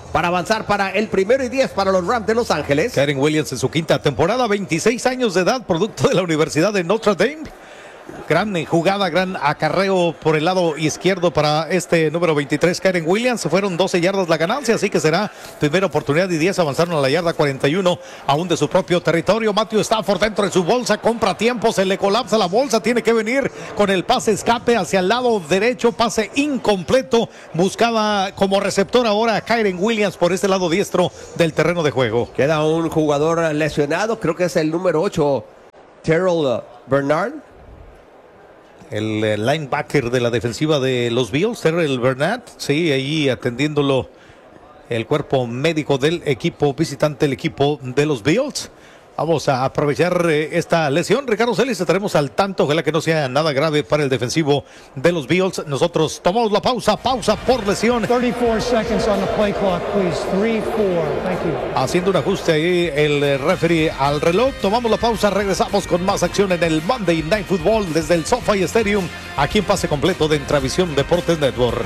Speaker 1: para avanzar para el primero y diez para los Rams de Los Ángeles.
Speaker 2: Kyren Williams en su quinta temporada, veintiséis años de edad, producto de la Universidad de Notre Dame. Gran jugada, gran acarreo por el lado izquierdo para este número veintitrés, Kyren Williams. Fueron doce yardas la ganancia, así que será primera oportunidad y diez. Avanzaron a la yarda cuarenta y uno, aún de su propio territorio. Matthew Stafford dentro de su bolsa, compra tiempo, se le colapsa la bolsa, tiene que venir con el pase escape hacia el lado derecho, pase incompleto. Buscaba como receptor ahora a Kyren Williams por este lado diestro del terreno de juego.
Speaker 1: Queda un jugador lesionado, creo que es el número ocho, Terrell Bernard.
Speaker 2: El eh, linebacker de la defensiva de los Bills, Terrell Bernard, sí, ahí atendiéndolo el cuerpo médico del equipo visitante, el equipo de los Bills. Vamos a aprovechar eh, esta lesión. Ricardo Celis, estaremos al tanto, ojalá que no sea nada grave para el defensivo de los Bills. Nosotros tomamos la pausa, pausa por lesión.
Speaker 3: thirty-four seconds on the play clock, please. three four. Thank you.
Speaker 2: Haciendo un ajuste ahí el referee al reloj. Tomamos la pausa, regresamos con más acción en el Monday Night Football desde el SoFi Stadium, aquí en pase completo de Intravisión Deportes Network.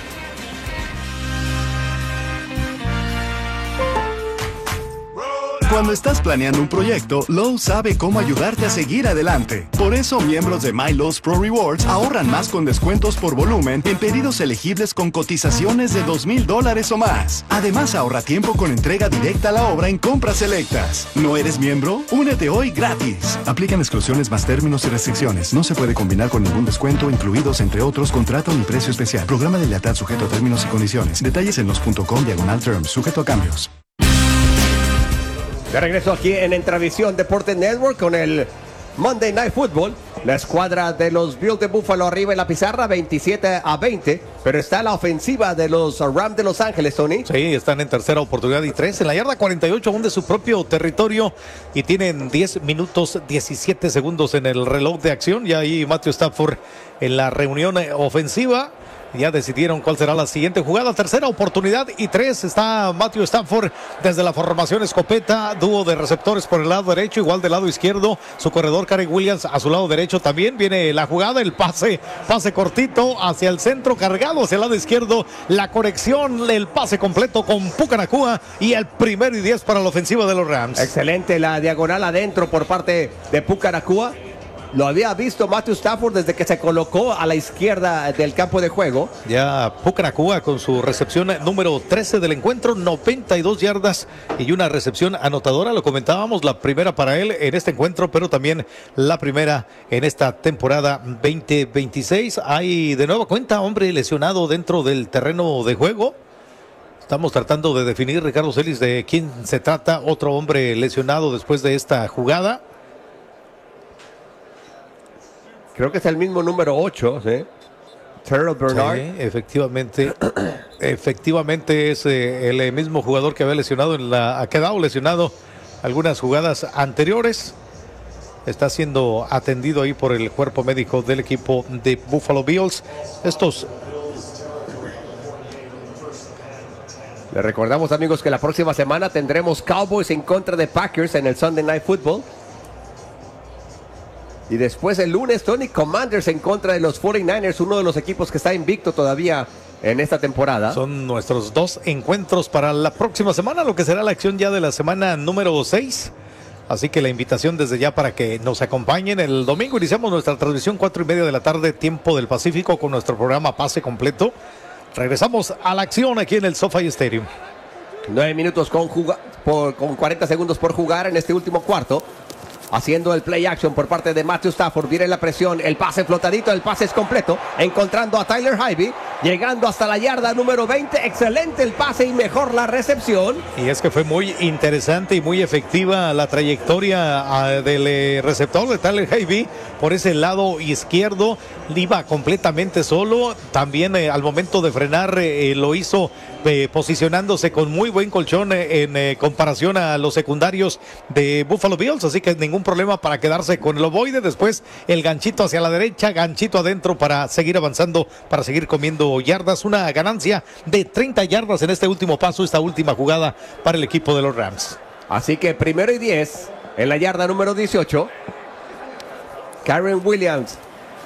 Speaker 21: Cuando estás planeando un proyecto, Lowe's sabe cómo ayudarte a seguir adelante. Por eso, miembros de My Lowe's Pro Rewards ahorran más con descuentos por volumen en pedidos elegibles con cotizaciones de dos mil dólares o más. Además, ahorra tiempo con entrega directa a la obra en compras selectas. ¿No eres miembro? Únete hoy gratis. Aplican exclusiones más términos y restricciones. No se puede combinar con ningún descuento, incluidos, entre otros, contrato ni precio especial. Programa de lealtad sujeto a términos y condiciones. Detalles en los punto com diagonal terms, sujeto a cambios.
Speaker 1: De regreso aquí en Intravisión Deportes Network con el Monday Night Football. La escuadra de los Bills de Buffalo arriba en la pizarra, veintisiete a veinte. Pero está la ofensiva de los Rams de Los Ángeles, Tony.
Speaker 2: Sí, están en tercera oportunidad y tres. En la yarda cuarenta y ocho, aún de su propio territorio. Y tienen diez minutos, diecisiete segundos en el reloj de acción. Y ahí Matthew Stafford en la reunión ofensiva. Ya decidieron cuál será la siguiente jugada. Tercera oportunidad y tres. Está Matthew Stafford desde la formación escopeta. Dúo de receptores por el lado derecho, igual del lado izquierdo. Su corredor Kyren Williams a su lado derecho también. Viene la jugada, el pase, pase cortito hacia el centro, cargado hacia el lado izquierdo. La corrección, el pase completo con Puka Nacua y el primero y diez para la ofensiva de los Rams.
Speaker 1: Excelente la diagonal adentro por parte de Puka Nacua. Lo había visto Matthew Stafford desde que se colocó a la izquierda del campo de juego.
Speaker 2: Ya Puka Nacua con su recepción número trece del encuentro, noventa y dos yardas y una recepción anotadora. Lo comentábamos, la primera para él en este encuentro, pero también la primera en esta temporada veinte veintiséis. Hay de nueva cuenta hombre lesionado dentro del terreno de juego. Estamos tratando de definir, Ricardo Celis, de quién se trata. Otro hombre lesionado después de esta jugada.
Speaker 1: Creo que es el mismo número ocho, ¿sí? Terrell Bernard.
Speaker 2: Sí, efectivamente. efectivamente es eh, el mismo jugador que había lesionado, en la, ha quedado lesionado algunas jugadas anteriores. Está siendo atendido ahí por el cuerpo médico del equipo de Buffalo Bills. Estos...
Speaker 1: Le recordamos, amigos, que la próxima semana tendremos Cowboys en contra de Packers en el Sunday Night Football. Y después el lunes, Tony, Commanders en contra de los cuarenta y nueve ers, uno de los equipos que está invicto todavía en esta temporada.
Speaker 2: Son nuestros dos encuentros para la próxima semana, lo que será la acción ya de la semana número seis. Así que la invitación desde ya para que nos acompañen. El domingo iniciamos nuestra transmisión cuatro y media de la tarde, tiempo del Pacífico, con nuestro programa Pase Completo. Regresamos a la acción aquí en el SoFi Stadium.
Speaker 1: Nueve minutos con, juga- por, con cuarenta segundos por jugar en este último cuarto. Haciendo el play action por parte de Matthew Stafford. Viene la presión, el pase flotadito, el pase es completo. Encontrando a Tyler Higbee. Llegando hasta la yarda número veinte. Excelente el pase y mejor la recepción.
Speaker 2: Y es que fue muy interesante y muy efectiva la trayectoria uh, del eh, receptor de Tyler Higbee por ese lado izquierdo. Iba completamente solo. También eh, al momento de frenar eh, lo hizo eh, posicionándose con muy buen colchón eh, en eh, comparación a los secundarios de Buffalo Bills. Así que ningún problema para quedarse con el ovoide. Después el ganchito hacia la derecha, ganchito adentro para seguir avanzando, para seguir comiendo yardas. Una ganancia de treinta yardas en este último paso, esta última jugada para el equipo de los Rams.
Speaker 1: Así que primero y diez en la yarda número dieciocho. Kyren Williams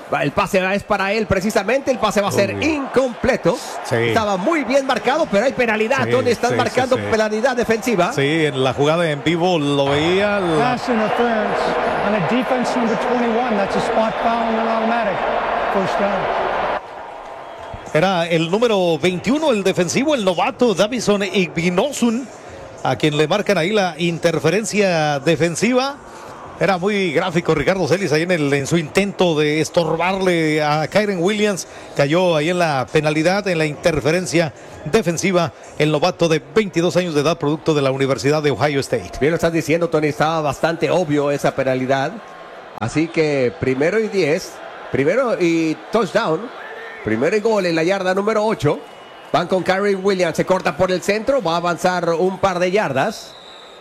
Speaker 1: El pase es para él precisamente, el pase va a ser
Speaker 2: Uy.
Speaker 1: incompleto.
Speaker 2: Sí.
Speaker 1: Estaba muy bien marcado, pero hay penalidad.
Speaker 2: Sí,
Speaker 1: Tony, están
Speaker 2: sí,
Speaker 1: marcando
Speaker 2: sí, sí.
Speaker 1: penalidad defensiva.
Speaker 2: Sí, en la jugada en vivo lo veía. La...
Speaker 3: Pass interference on a defense number twenty-one. That's a spot foul and an automatic. First down.
Speaker 2: Era el número veintiuno, el defensivo, el novato Davison Igbinosun, a quien le marcan ahí la interferencia defensiva. Era muy gráfico Ricardo Celis ahí en, el, en su intento de estorbarle a Kyren Williams. Cayó ahí en la penalidad, en la interferencia defensiva, el novato de veintidós años de edad, producto de la Universidad de Ohio State.
Speaker 1: Bien lo estás diciendo, Tony, estaba bastante obvio esa penalidad. Así que primero y diez, primero y touchdown, primero y gol en la yarda número ocho. Van con Kyren Williams, se corta por el centro, va a avanzar un par de yardas.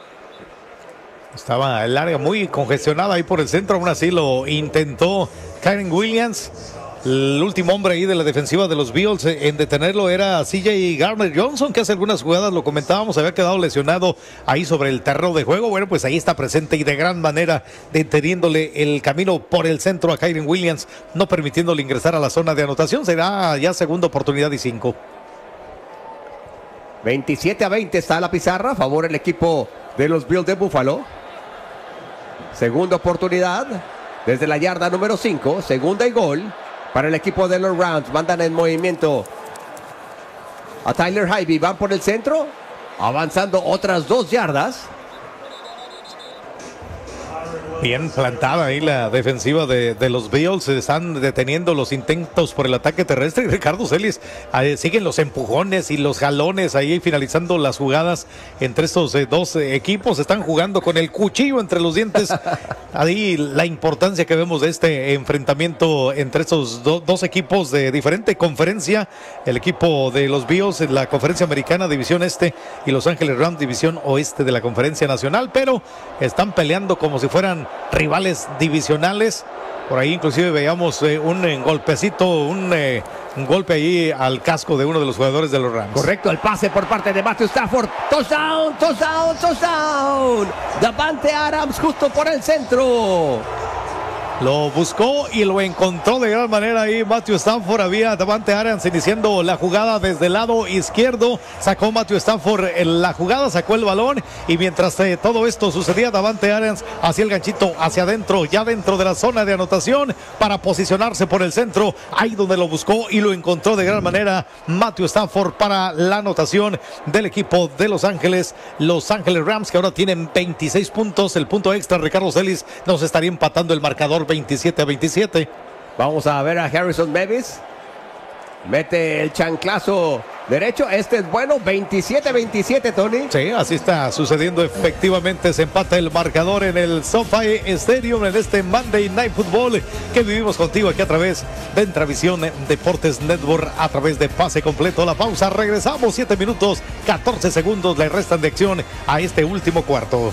Speaker 2: Estaba el área muy congestionada ahí por el centro, aún así lo intentó Kyren Williams. El último hombre ahí de la defensiva de los Bills en detenerlo era C J Gardner-Johnson, que hace algunas jugadas, lo comentábamos, había quedado lesionado ahí sobre el terreno de juego. Bueno, pues ahí está presente y de gran manera deteniéndole el camino por el centro a Kyren Williams, no permitiéndole ingresar a la zona de anotación. Será ya segunda oportunidad y cinco.
Speaker 1: veintisiete a veinte está la pizarra, a favor el equipo de los Bills de Buffalo. Segunda oportunidad desde la yarda número cinco, segunda y gol para el equipo de los Rams. Mandan en movimiento a Tyler Higbee, van por el centro, avanzando otras dos yardas.
Speaker 2: Bien plantada ahí la defensiva de, de los Bills. Se están deteniendo los intentos por el ataque terrestre. Y Ricardo Celis, eh, siguen los empujones y los jalones ahí finalizando las jugadas entre estos eh, dos eh, equipos. Están jugando con el cuchillo entre los dientes. Ahí la importancia que vemos de este enfrentamiento entre estos do, dos equipos de diferente conferencia. El equipo de los Bills en la conferencia americana, división este, y Los Ángeles Rams, división oeste de la conferencia nacional. Pero están peleando como si fueran rivales divisionales. Por ahí inclusive veíamos eh, un eh, golpecito, un, eh, un golpe ahí al casco de uno de los jugadores de los Rams.
Speaker 1: Correcto, el pase por parte de Matthew Stafford. Touchdown, touchdown, touchdown. Davante Adams justo por el centro.
Speaker 2: Lo buscó y lo encontró de gran manera ahí Matthew Stafford. Había Davante Adams iniciando la jugada desde el lado izquierdo. Sacó Matthew Stafford en la jugada, sacó el balón. Y mientras eh, todo esto sucedía, Davante Adams hacía el ganchito hacia adentro, ya dentro de la zona de anotación, para posicionarse por el centro. Ahí donde lo buscó y lo encontró de gran manera Matthew Stafford para la anotación del equipo de Los Ángeles. Los Ángeles Rams, que ahora tienen veintiséis puntos. El punto extra, Ricardo Celis, nos estaría empatando el marcador veintisiete a veintisiete.
Speaker 1: Vamos a ver a Harrison Mevis. Mete el chanclazo derecho. Este es bueno. veintisiete a veintisiete, Tony.
Speaker 2: Sí, así está sucediendo efectivamente. Se empata el marcador en el SoFi Stadium en este Monday Night Football que vivimos contigo aquí a través de Entravisión Deportes Network, a través de Pase Completo. La pausa, regresamos. siete minutos, catorce segundos le restan de acción a este último cuarto.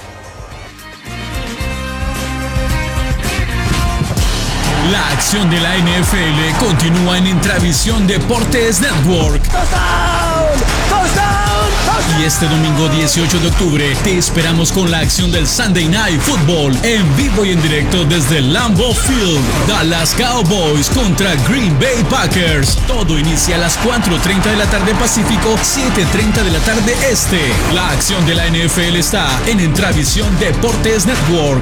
Speaker 7: La acción de la N F L continúa en Entravisión Deportes Network.
Speaker 1: ¡Touchdown! ¡Touchdown! ¡Touchdown!
Speaker 7: Y este domingo dieciocho de octubre te esperamos con la acción del Sunday Night Football en vivo y en directo desde Lambeau Field. Dallas Cowboys contra Green Bay Packers. Todo inicia a las cuatro treinta de la tarde Pacífico, siete treinta de la tarde Este. La acción de la N F L está en Entravisión Deportes Network.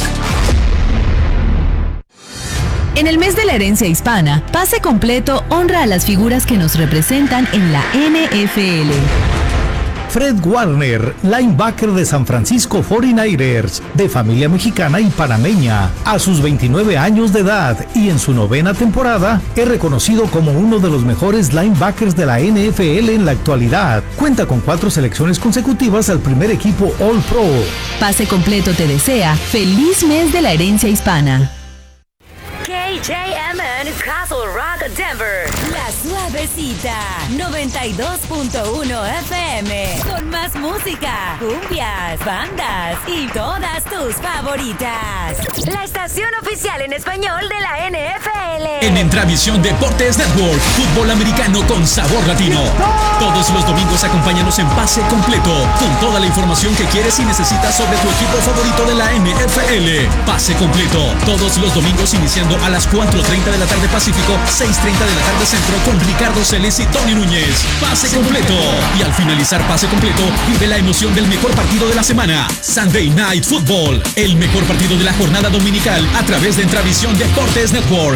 Speaker 8: En el mes de la herencia hispana, Pase Completo honra a las figuras que nos representan en la N F L.
Speaker 9: Fred Warner, linebacker de San Francisco cuarenta y nueve ers, de familia mexicana y panameña, a sus veintinueve años de edad y en su novena temporada, es reconocido como uno de los mejores linebackers de la N F L en la actualidad. Cuenta con cuatro selecciones consecutivas al primer equipo All Pro.
Speaker 8: Pase Completo te desea feliz mes de la herencia hispana.
Speaker 13: K J M N Castle Rock, Denver. Las nueve
Speaker 4: Nuevecita noventa y dos punto uno F M. Con más música, cumbias, bandas y todas tus favoritas. La estación oficial en español de la N F L.
Speaker 7: En Entravisión Deportes Network, fútbol americano con sabor latino. Todos los domingos acompáñanos en Pase Completo, con toda la información que quieres y necesitas sobre tu equipo favorito de la N F L. Pase Completo, todos los domingos iniciando a las cuatro treinta de la tarde Pacífico, seis treinta de la tarde Centro, con Ricardo Celis y Tony Núñez. Pase Completo. Y al finalizar Pase Completo, vive la emoción del mejor partido de la semana. Sunday Night Football, el mejor partido de la jornada dominical a través de Entravisión Deportes Network.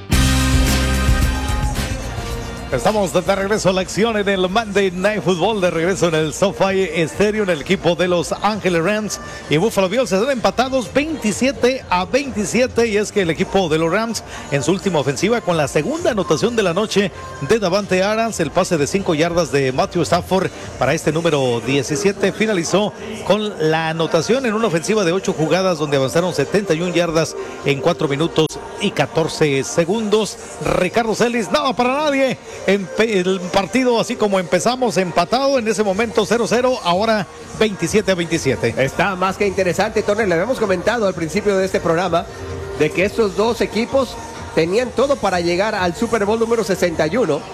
Speaker 2: Estamos de regreso a la acción en el Monday Night Football, de regreso en el SoFi Stadium. El equipo de Los Ángeles Rams y Buffalo Bills se dan empatados veintisiete a veintisiete, y es que el equipo de los Rams en su última ofensiva, con la segunda anotación de la noche de Davante Adams, el pase de cinco yardas de Matthew Stafford para este número diecisiete, finalizó con la anotación en una ofensiva de ocho jugadas donde avanzaron setenta y una yardas en cuatro minutos y catorce segundos. Ricardo Celis, nada para nadie. El partido, así como empezamos, empatado en ese momento cero cero, ahora veintisiete a veintisiete.
Speaker 1: Está más que interesante, Tony. Le habíamos comentado al principio de este programa de que estos dos equipos tenían todo para llegar al Super Bowl número sesenta y uno.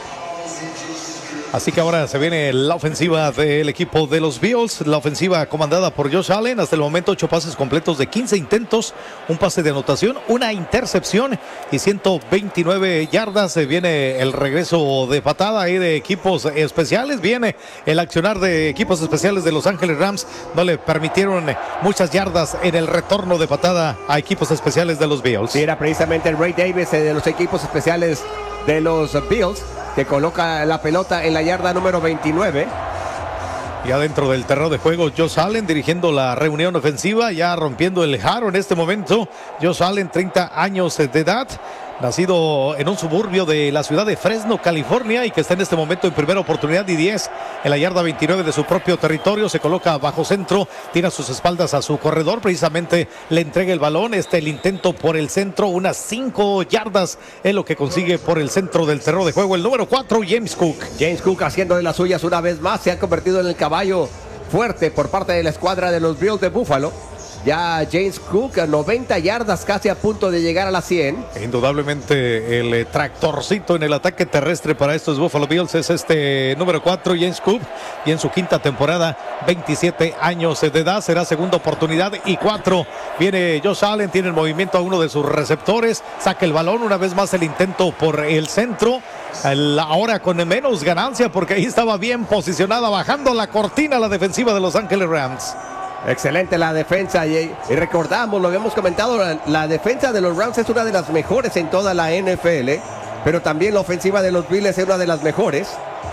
Speaker 2: Así que ahora se viene la ofensiva del equipo de los Bills, la ofensiva comandada por Josh Allen. Hasta el momento ocho pases completos de quince intentos, un pase de anotación, una intercepción y ciento veintinueve yardas. Se viene el regreso de patada ahí de equipos especiales, viene el accionar de equipos especiales de Los Ángeles Rams. No le permitieron muchas yardas en el retorno de patada a equipos especiales de los Bills.
Speaker 1: Sí, era precisamente el Ray Davis de los equipos especiales de los Bills, que coloca la pelota en la yarda número veintinueve.
Speaker 2: Ya dentro del terreno de juego, Josh Allen dirigiendo la reunión ofensiva, ya rompiendo el jaro en este momento. Josh Allen, treinta años de edad, nacido en un suburbio de la ciudad de Fresno, California, y que está en este momento en primera oportunidad y diez en la yarda veintinueve de su propio territorio. Se coloca bajo centro, tira sus espaldas a su corredor, precisamente le entrega el balón. Este el intento por el centro, unas cinco yardas es lo que consigue por el centro del terreno de juego el número cuatro, James Cook.
Speaker 1: James Cook haciendo de las suyas una vez más, se ha convertido en el caballo fuerte por parte de la escuadra de los Bills de Buffalo. Ya James Cook a noventa yardas, casi a punto de llegar a las cien.
Speaker 2: Indudablemente el eh, tractorcito en el ataque terrestre para estos Buffalo Bills es este número cuatro, James Cook, y en su quinta temporada, veintisiete años de edad, será segunda oportunidad y cuatro. Viene Josh Allen, tiene el movimiento a uno de sus receptores, saca el balón, una vez más el intento por el centro. El, ahora con menos ganancia porque ahí estaba bien posicionada, bajando la cortina la defensiva de Los Ángeles Rams.
Speaker 1: Excelente la defensa, y, y recordamos, lo habíamos comentado, la, la defensa de los Rams es una de las mejores en toda la N F L, pero también la ofensiva de los Bills es una de las mejores.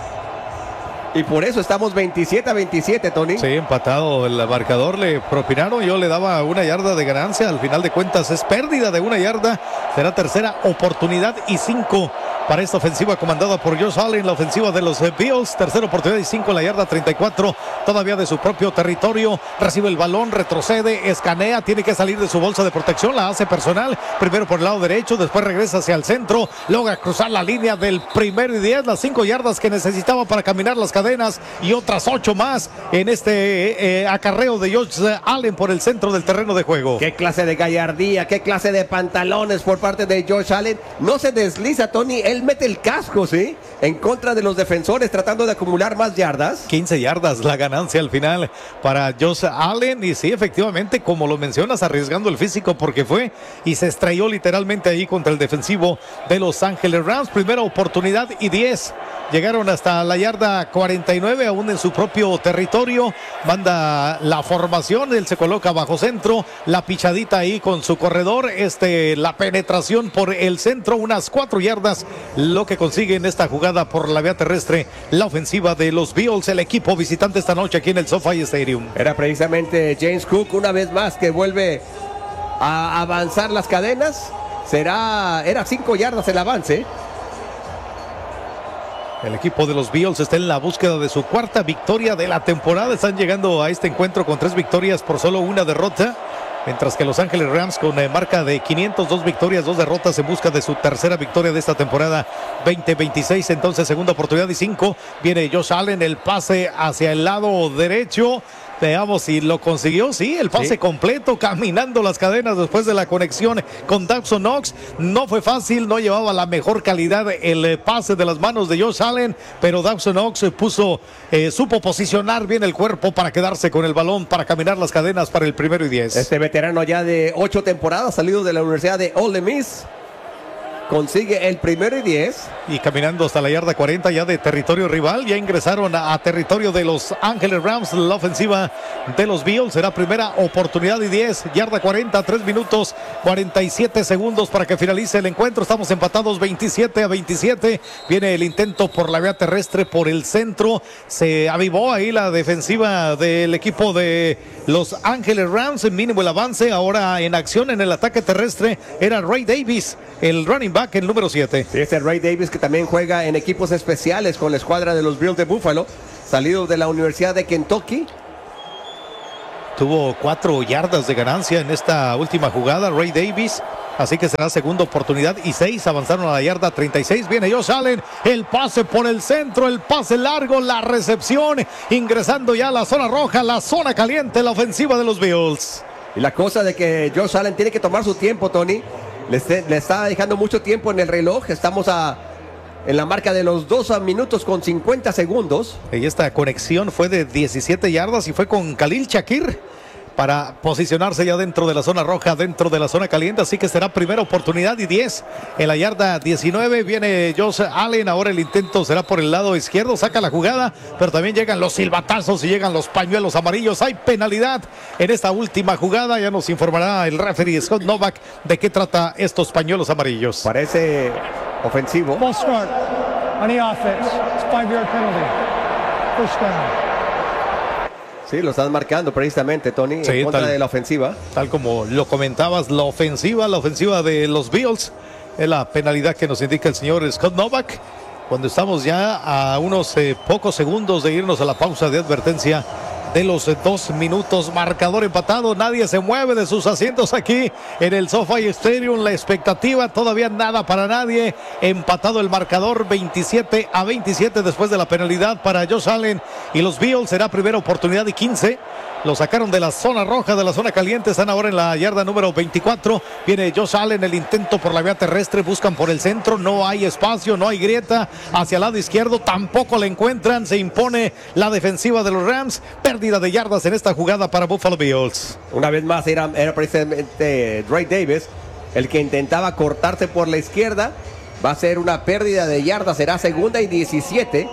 Speaker 1: Y por eso estamos veintisiete a veintisiete, Tony.
Speaker 2: Sí, empatado el marcador, le propinaron, yo le daba una yarda de ganancia, al final de cuentas es pérdida de una yarda, será tercera oportunidad y cinco para esta ofensiva comandada por Josh Allen, la ofensiva de los Bills, tercera oportunidad y cinco en la yarda treinta y cuatro, todavía de su propio territorio, recibe el balón, retrocede, escanea, tiene que salir de su bolsa de protección, la hace personal, primero por el lado derecho, después regresa hacia el centro, logra cruzar la línea del primero y diez, las cinco yardas que necesitaba para caminar las cadenas y otras ocho más en este eh, acarreo de Josh Allen por el centro del terreno de juego.
Speaker 1: Qué clase de gallardía, qué clase de pantalones por parte de Josh Allen. No se desliza, Tony, él mete el casco, ¿sí? En contra de los defensores, tratando de acumular más yardas.
Speaker 2: quince yardas la ganancia al final para Josh Allen, y sí, efectivamente, como lo mencionas, arriesgando el físico porque fue y se estrelló literalmente ahí contra el defensivo de Los Ángeles Rams. Primera oportunidad y diez. Llegaron hasta la yarda cuarenta y nueve, aún en su propio territorio. Manda la formación, él se coloca bajo centro, la pichadita ahí con su corredor, este, la penetración por el centro, unas cuatro yardas, lo que consigue en esta jugada por la vía terrestre la ofensiva de los Bills, el equipo visitante esta noche aquí en el SoFi Stadium.
Speaker 1: Era precisamente James Cook una vez más que vuelve a avanzar las cadenas. Será, era cinco yardas el avance.
Speaker 2: El equipo de los Bills está en la búsqueda de su cuarta victoria de la temporada. Están llegando a este encuentro con tres victorias por solo una derrota. Mientras que Los Ángeles Rams con eh, marca de quinientos dos victorias, dos derrotas en busca de su tercera victoria de esta temporada veinte veintiséis. Entonces segunda oportunidad y cinco. Viene Josh Allen, el pase hacia el lado derecho. Veamos si lo consiguió, sí, el pase sí. completo, caminando las cadenas después de la conexión con Dawson Knox. No fue fácil, no llevaba la mejor calidad el pase de las manos de Josh Allen, pero Dawson Knox puso, eh, supo posicionar bien el cuerpo para quedarse con el balón, para caminar las cadenas para el primero y diez.
Speaker 1: Este veterano ya de ocho temporadas, salido de la Universidad de Ole Miss, consigue el primero y diez.
Speaker 2: Y caminando hasta la yarda cuarenta ya de territorio rival. Ya ingresaron a, a territorio de Los Ángeles Rams. La ofensiva de los Bills será primera oportunidad y diez. Yarda cuarenta, tres minutos cuarenta y siete segundos para que finalice el encuentro. Estamos empatados veintisiete a veintisiete. Viene el intento por la vía terrestre por el centro. Se avivó ahí la defensiva del equipo de Los Ángeles Rams. Mínimo el avance. Ahora en acción en el ataque terrestre era Ray Davis, el running back, el número siete.
Speaker 1: Sí, este Ray Davis, que también juega en equipos especiales con la escuadra de los Bills de Buffalo, salido de la Universidad de Kentucky.
Speaker 2: Tuvo cuatro yardas de ganancia en esta última jugada Ray Davis, así que será segunda oportunidad y seis. Avanzaron a la yarda treinta y seis. Viene Josh Allen, el pase por el centro, el pase largo, la recepción, ingresando ya a la zona roja, la zona caliente, la ofensiva de los Bills.
Speaker 1: Y la cosa de que Josh Allen tiene que tomar su tiempo, Tony. Le, este, le está dejando mucho tiempo en el reloj. Estamos a, en la marca de los dos minutos con cincuenta segundos.
Speaker 2: Y esta conexión fue de diecisiete yardas y fue con Khalil Shakir para posicionarse ya dentro de la zona roja, dentro de la zona caliente. Así que será primera oportunidad y diez. En la yarda diecinueve viene Josh Allen. Ahora el intento será por el lado izquierdo. Saca la jugada, pero también llegan los silbatazos y llegan los pañuelos amarillos. Hay penalidad en esta última jugada. Ya nos informará el referee Scott Novak de qué trata estos pañuelos amarillos.
Speaker 1: Parece ofensivo.
Speaker 3: False start on the offense. It's five yard penalty. First down.
Speaker 1: Sí, lo están marcando precisamente, Tony, sí, en contra tal, de la ofensiva.
Speaker 2: Tal como lo comentabas, la ofensiva, la ofensiva de los Bills, es la penalidad que nos indica el señor Scott Novak. Cuando estamos ya a unos eh, pocos segundos de irnos a la pausa de advertencia de los eh, dos minutos, marcador empatado, nadie se mueve de sus asientos aquí en el SoFi Stadium. La expectativa, todavía nada para nadie, empatado el marcador veintisiete a veintisiete después de la penalidad para Josh Allen y los Bills. Será primera oportunidad y quince. Lo sacaron de la zona roja, de la zona caliente. Están ahora en la yarda número veinticuatro. Viene Josh Allen, el intento por la vía terrestre. Buscan por el centro. No hay espacio, no hay grieta. Hacia el lado izquierdo tampoco la encuentran. Se impone la defensiva de los Rams. Pérdida de yardas en esta jugada para Buffalo Bills.
Speaker 1: Una vez más era, era precisamente Ray Davis el que intentaba cortarse por la izquierda. Va a ser una pérdida de yardas. Será segunda y diecisiete.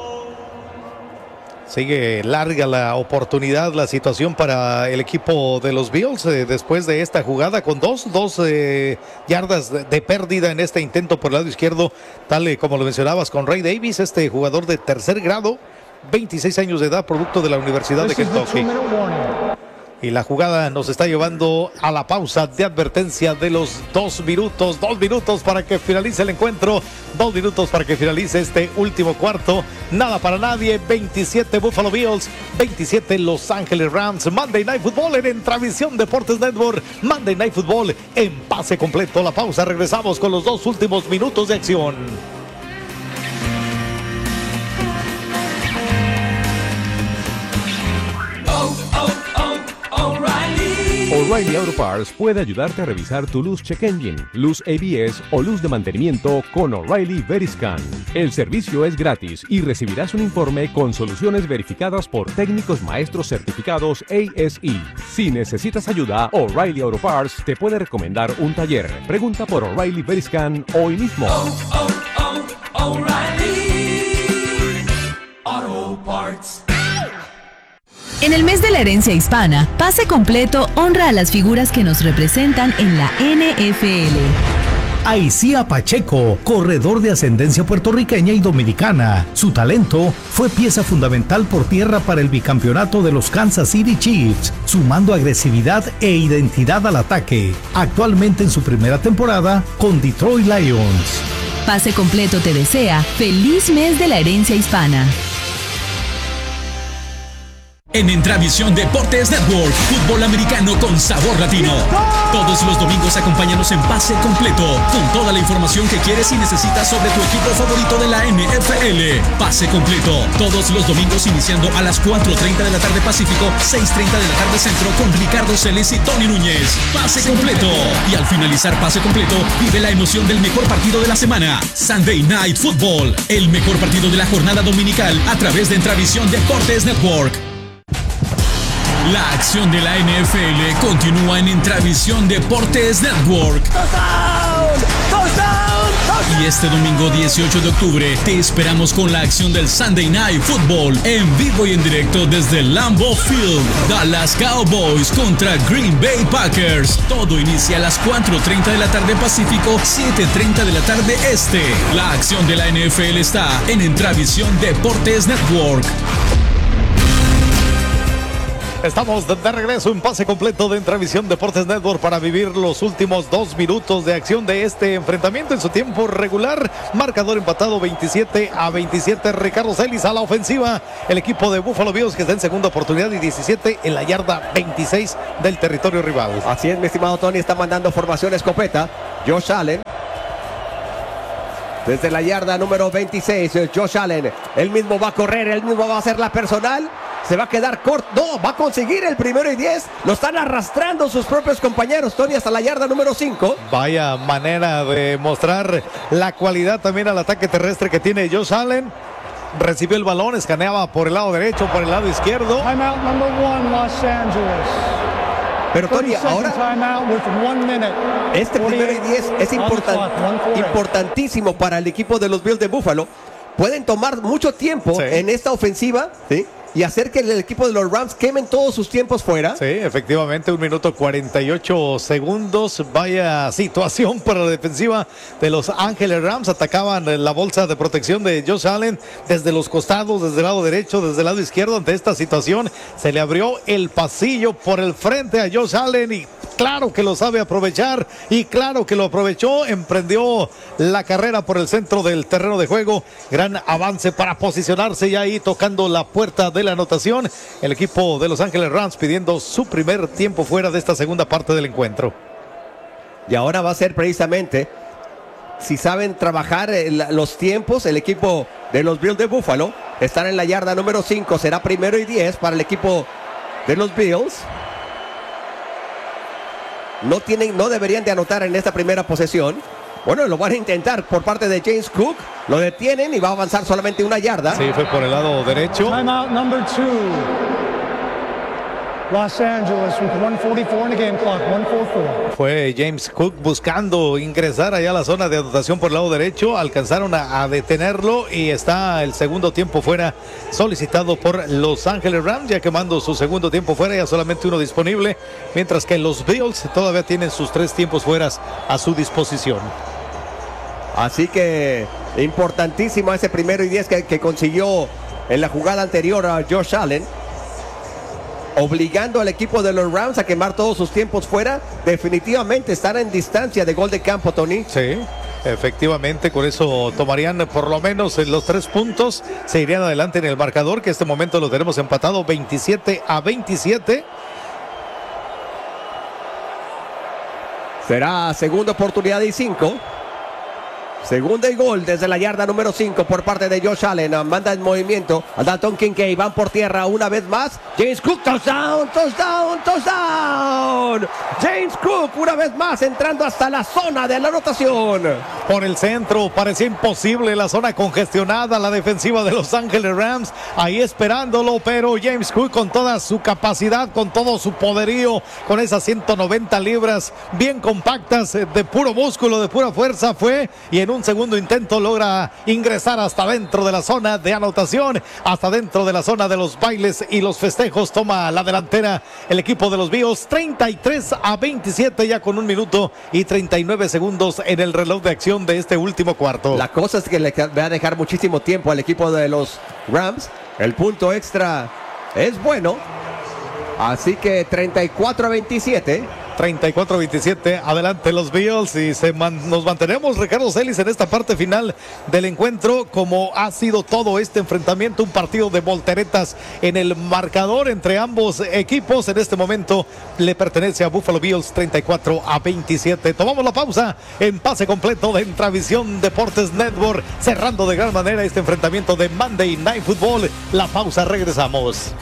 Speaker 2: Sigue larga la oportunidad, la situación para el equipo de los Bills eh, después de esta jugada con dos, dos eh, yardas de, de pérdida en este intento por el lado izquierdo, tal y como lo mencionabas con Ray Davis, este jugador de tercer grado, veintiséis años de edad, producto de la Universidad de Kentucky. Y la jugada nos está llevando a la pausa de advertencia de los dos minutos. Dos minutos para que finalice el encuentro. Dos minutos para que finalice este último cuarto. Nada para nadie. veintisiete Buffalo Bills. veintisiete Los Ángeles Rams. Monday Night Football en, en Transmisión Deportes Network. Monday Night Football en pase completo. La pausa. Regresamos con los dos últimos minutos de acción.
Speaker 6: O'Reilly Auto Parts puede ayudarte a revisar tu luz check engine, luz A B S o luz de mantenimiento con O'Reilly Veriscan. El servicio es gratis y recibirás un informe con soluciones verificadas por técnicos maestros certificados A S E. Si necesitas ayuda, O'Reilly Auto Parts te puede recomendar un taller. Pregunta por O'Reilly Veriscan hoy mismo. Oh, oh, oh, O'Reilly
Speaker 8: Auto Parts. En el mes de la herencia hispana, Pase Completo honra a las figuras que nos representan en la N F L.
Speaker 9: Aicía Pacheco, corredor de ascendencia puertorriqueña y dominicana. Su talento fue pieza fundamental por tierra para el bicampeonato de los Kansas City Chiefs, sumando agresividad e identidad al ataque. Actualmente en su primera temporada con Detroit Lions.
Speaker 8: Pase Completo te desea feliz mes de la herencia hispana.
Speaker 7: En Entravisión Deportes Network, fútbol americano con sabor latino. Todos los domingos acompáñanos en pase completo, con toda la información que quieres y necesitas sobre tu equipo favorito de la N F L. Pase completo, todos los domingos iniciando a las cuatro treinta de la tarde Pacífico, seis treinta de la tarde Centro, con Ricardo Celis y Tony Núñez. Pase completo. Y al finalizar pase completo, vive la emoción del mejor partido de la semana. Sunday Night Football, el mejor partido de la jornada dominical a través de Entravisión Deportes Network. La acción de la N F L continúa en Entravisión Deportes Network.
Speaker 12: ¡Touchdown! ¡Touchdown! ¡Touchdown!
Speaker 7: Y este domingo dieciocho de octubre te esperamos con la acción del Sunday Night Football en vivo y en directo desde Lambeau Field. Dallas Cowboys contra Green Bay Packers. Todo inicia a las cuatro treinta de la tarde Pacífico, siete treinta de la tarde Este. La acción de la N F L está en Entravisión Deportes Network.
Speaker 2: Estamos de, de regreso en pase completo de Entravisión Deportes Network para vivir los últimos dos minutos de acción de este enfrentamiento en su tiempo regular. Marcador empatado veintisiete a veintisiete. Ricardo Celis a la ofensiva. El equipo de Buffalo Bills que está en segunda oportunidad y diecisiete en la yarda veintiséis del territorio rival.
Speaker 1: Así es, mi estimado Tony, está mandando formación escopeta. Josh Allen. Desde la yarda número veintiséis, Josh Allen. Él mismo va a correr, él mismo va a hacer la personal. Se va a quedar corto. No, va a conseguir el primero y diez. Lo están arrastrando sus propios compañeros, Tony, hasta la yarda número cinco.
Speaker 2: Vaya manera de mostrar la cualidad también al ataque terrestre que tiene Josh Allen. Recibió el balón, escaneaba por el lado derecho, por el lado izquierdo.
Speaker 3: Timeout number one, Los Angeles.
Speaker 1: Pero Tony, ahora este primero y diez es important, importantísimo para el equipo de los Bills de Buffalo. Pueden tomar mucho tiempo sí. en esta ofensiva, ¿sí? Y hacer que el equipo de los Rams quemen todos sus tiempos fuera.
Speaker 2: Sí, efectivamente, un minuto cuarenta y ocho segundos. Vaya situación para la defensiva de Los Ángeles Rams. Atacaban la bolsa de protección de Josh Allen desde los costados, desde el lado derecho, desde el lado izquierdo. Ante esta situación se le abrió el pasillo por el frente a Josh Allen y claro que lo sabe aprovechar y claro que lo aprovechó. Emprendió la carrera por el centro del terreno de juego. Gran avance para posicionarse y ahí tocando la puerta de la anotación. El equipo de Los Ángeles Rams pidiendo su primer tiempo fuera de esta segunda parte del encuentro.
Speaker 1: Y ahora va a ser precisamente, si saben trabajar el, los tiempos, el equipo de los Bills de Buffalo están en la yarda número cinco. Será primero y diez para el equipo de los Bills. No tienen, no deberían de anotar en esta primera posesión. Bueno, lo van a intentar por parte de James Cook. Lo detienen y va a avanzar solamente una yarda.
Speaker 2: Sí, fue por el lado derecho.
Speaker 3: Timeout number two. Los Angeles with one forty-four in the game clock, one forty-four.
Speaker 2: Fue James Cook buscando ingresar allá a la zona de anotación por el lado derecho. Alcanzaron a, a detenerlo y está el segundo tiempo fuera solicitado por Los Ángeles Rams, ya quemando su segundo tiempo fuera, ya solamente uno disponible, mientras que los Bills todavía tienen sus tres tiempos fueras a su disposición.
Speaker 1: Así que importantísimo ese primero y diez que, que consiguió en la jugada anterior a Josh Allen, obligando al equipo de los Rams a quemar todos sus tiempos fuera. Definitivamente están en distancia de gol de campo, Tony.
Speaker 2: Sí, efectivamente, con eso tomarían por lo menos los tres puntos, se irían adelante en el marcador, que en este momento lo tenemos empatado veintisiete a veintisiete.
Speaker 1: Será segunda oportunidad y cinco. Segunda y gol desde la yarda número cinco por parte de Josh Allen. Manda en movimiento a Dalton Kincaid. Van por tierra una vez más. James Cook, touchdown, touchdown, touchdown. James Cook una vez más entrando hasta la zona de la anotación.
Speaker 2: Por el centro, parecía imposible la zona congestionada. La defensiva de Los Ángeles Rams ahí esperándolo, pero James Cook con toda su capacidad, con todo su poderío, con esas ciento noventa libras bien compactas, de puro músculo, de pura fuerza fue, y en un segundo intento logra ingresar hasta dentro de la zona de anotación, hasta dentro de la zona de los bailes y los festejos. Toma la delantera el equipo de los Bills, treinta y tres a veintisiete, ya con un minuto y treinta y nueve segundos en el reloj de acción de este último cuarto.
Speaker 1: La cosa es que le va a dejar muchísimo tiempo al equipo de los Rams. El punto extra es bueno, así que treinta y cuatro a veintisiete.
Speaker 2: treinta y cuatro a veintisiete, adelante los Bills y se man, nos mantenemos, Ricardo Celis, en esta parte final del encuentro, como ha sido todo este enfrentamiento, un partido de volteretas en el marcador entre ambos equipos. En este momento le pertenece a Buffalo Bills treinta y cuatro a veintisiete. Tomamos la pausa en pase completo de Intravisión Deportes Network, cerrando de gran manera este enfrentamiento de Monday Night Football. La pausa, regresamos.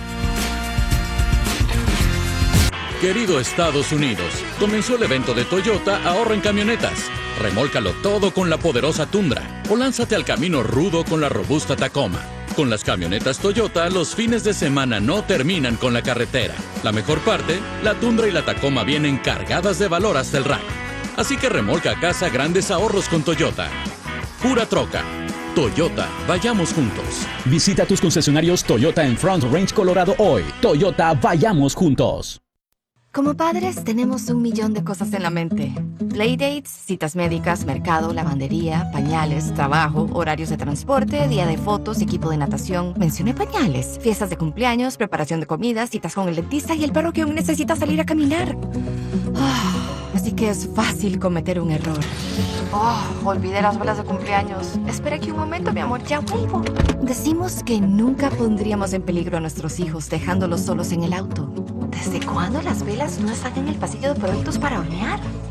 Speaker 10: Querido Estados Unidos, comenzó el evento de Toyota Ahorra en Camionetas. Remólcalo todo con la poderosa Tundra o lánzate al camino rudo con la robusta Tacoma. Con las camionetas Toyota, los fines de semana no terminan con la carretera. La mejor parte, la Tundra y la Tacoma vienen cargadas de valor hasta el rack. Así que remolca a casa grandes ahorros con Toyota. Pura troca. Toyota, vayamos juntos.
Speaker 7: Visita tus concesionarios Toyota en Front Range, Colorado hoy. Toyota, vayamos juntos.
Speaker 22: Como padres tenemos un millón de cosas en la mente. Playdates, citas médicas, mercado, lavandería, pañales, trabajo, horarios de transporte, día de fotos, equipo de natación. Mencioné pañales, fiestas de cumpleaños, preparación de comidas, citas con el dentista y el perro que aún necesita salir a caminar. Oh, así que es fácil cometer un error. Oh, olvidé las velas de cumpleaños. Espera aquí un momento, mi amor, ya vuelvo. Decimos que nunca pondríamos en peligro a nuestros hijos dejándolos solos en el auto. ¿Desde cuándo las velas no están en el pasillo de productos para hornear?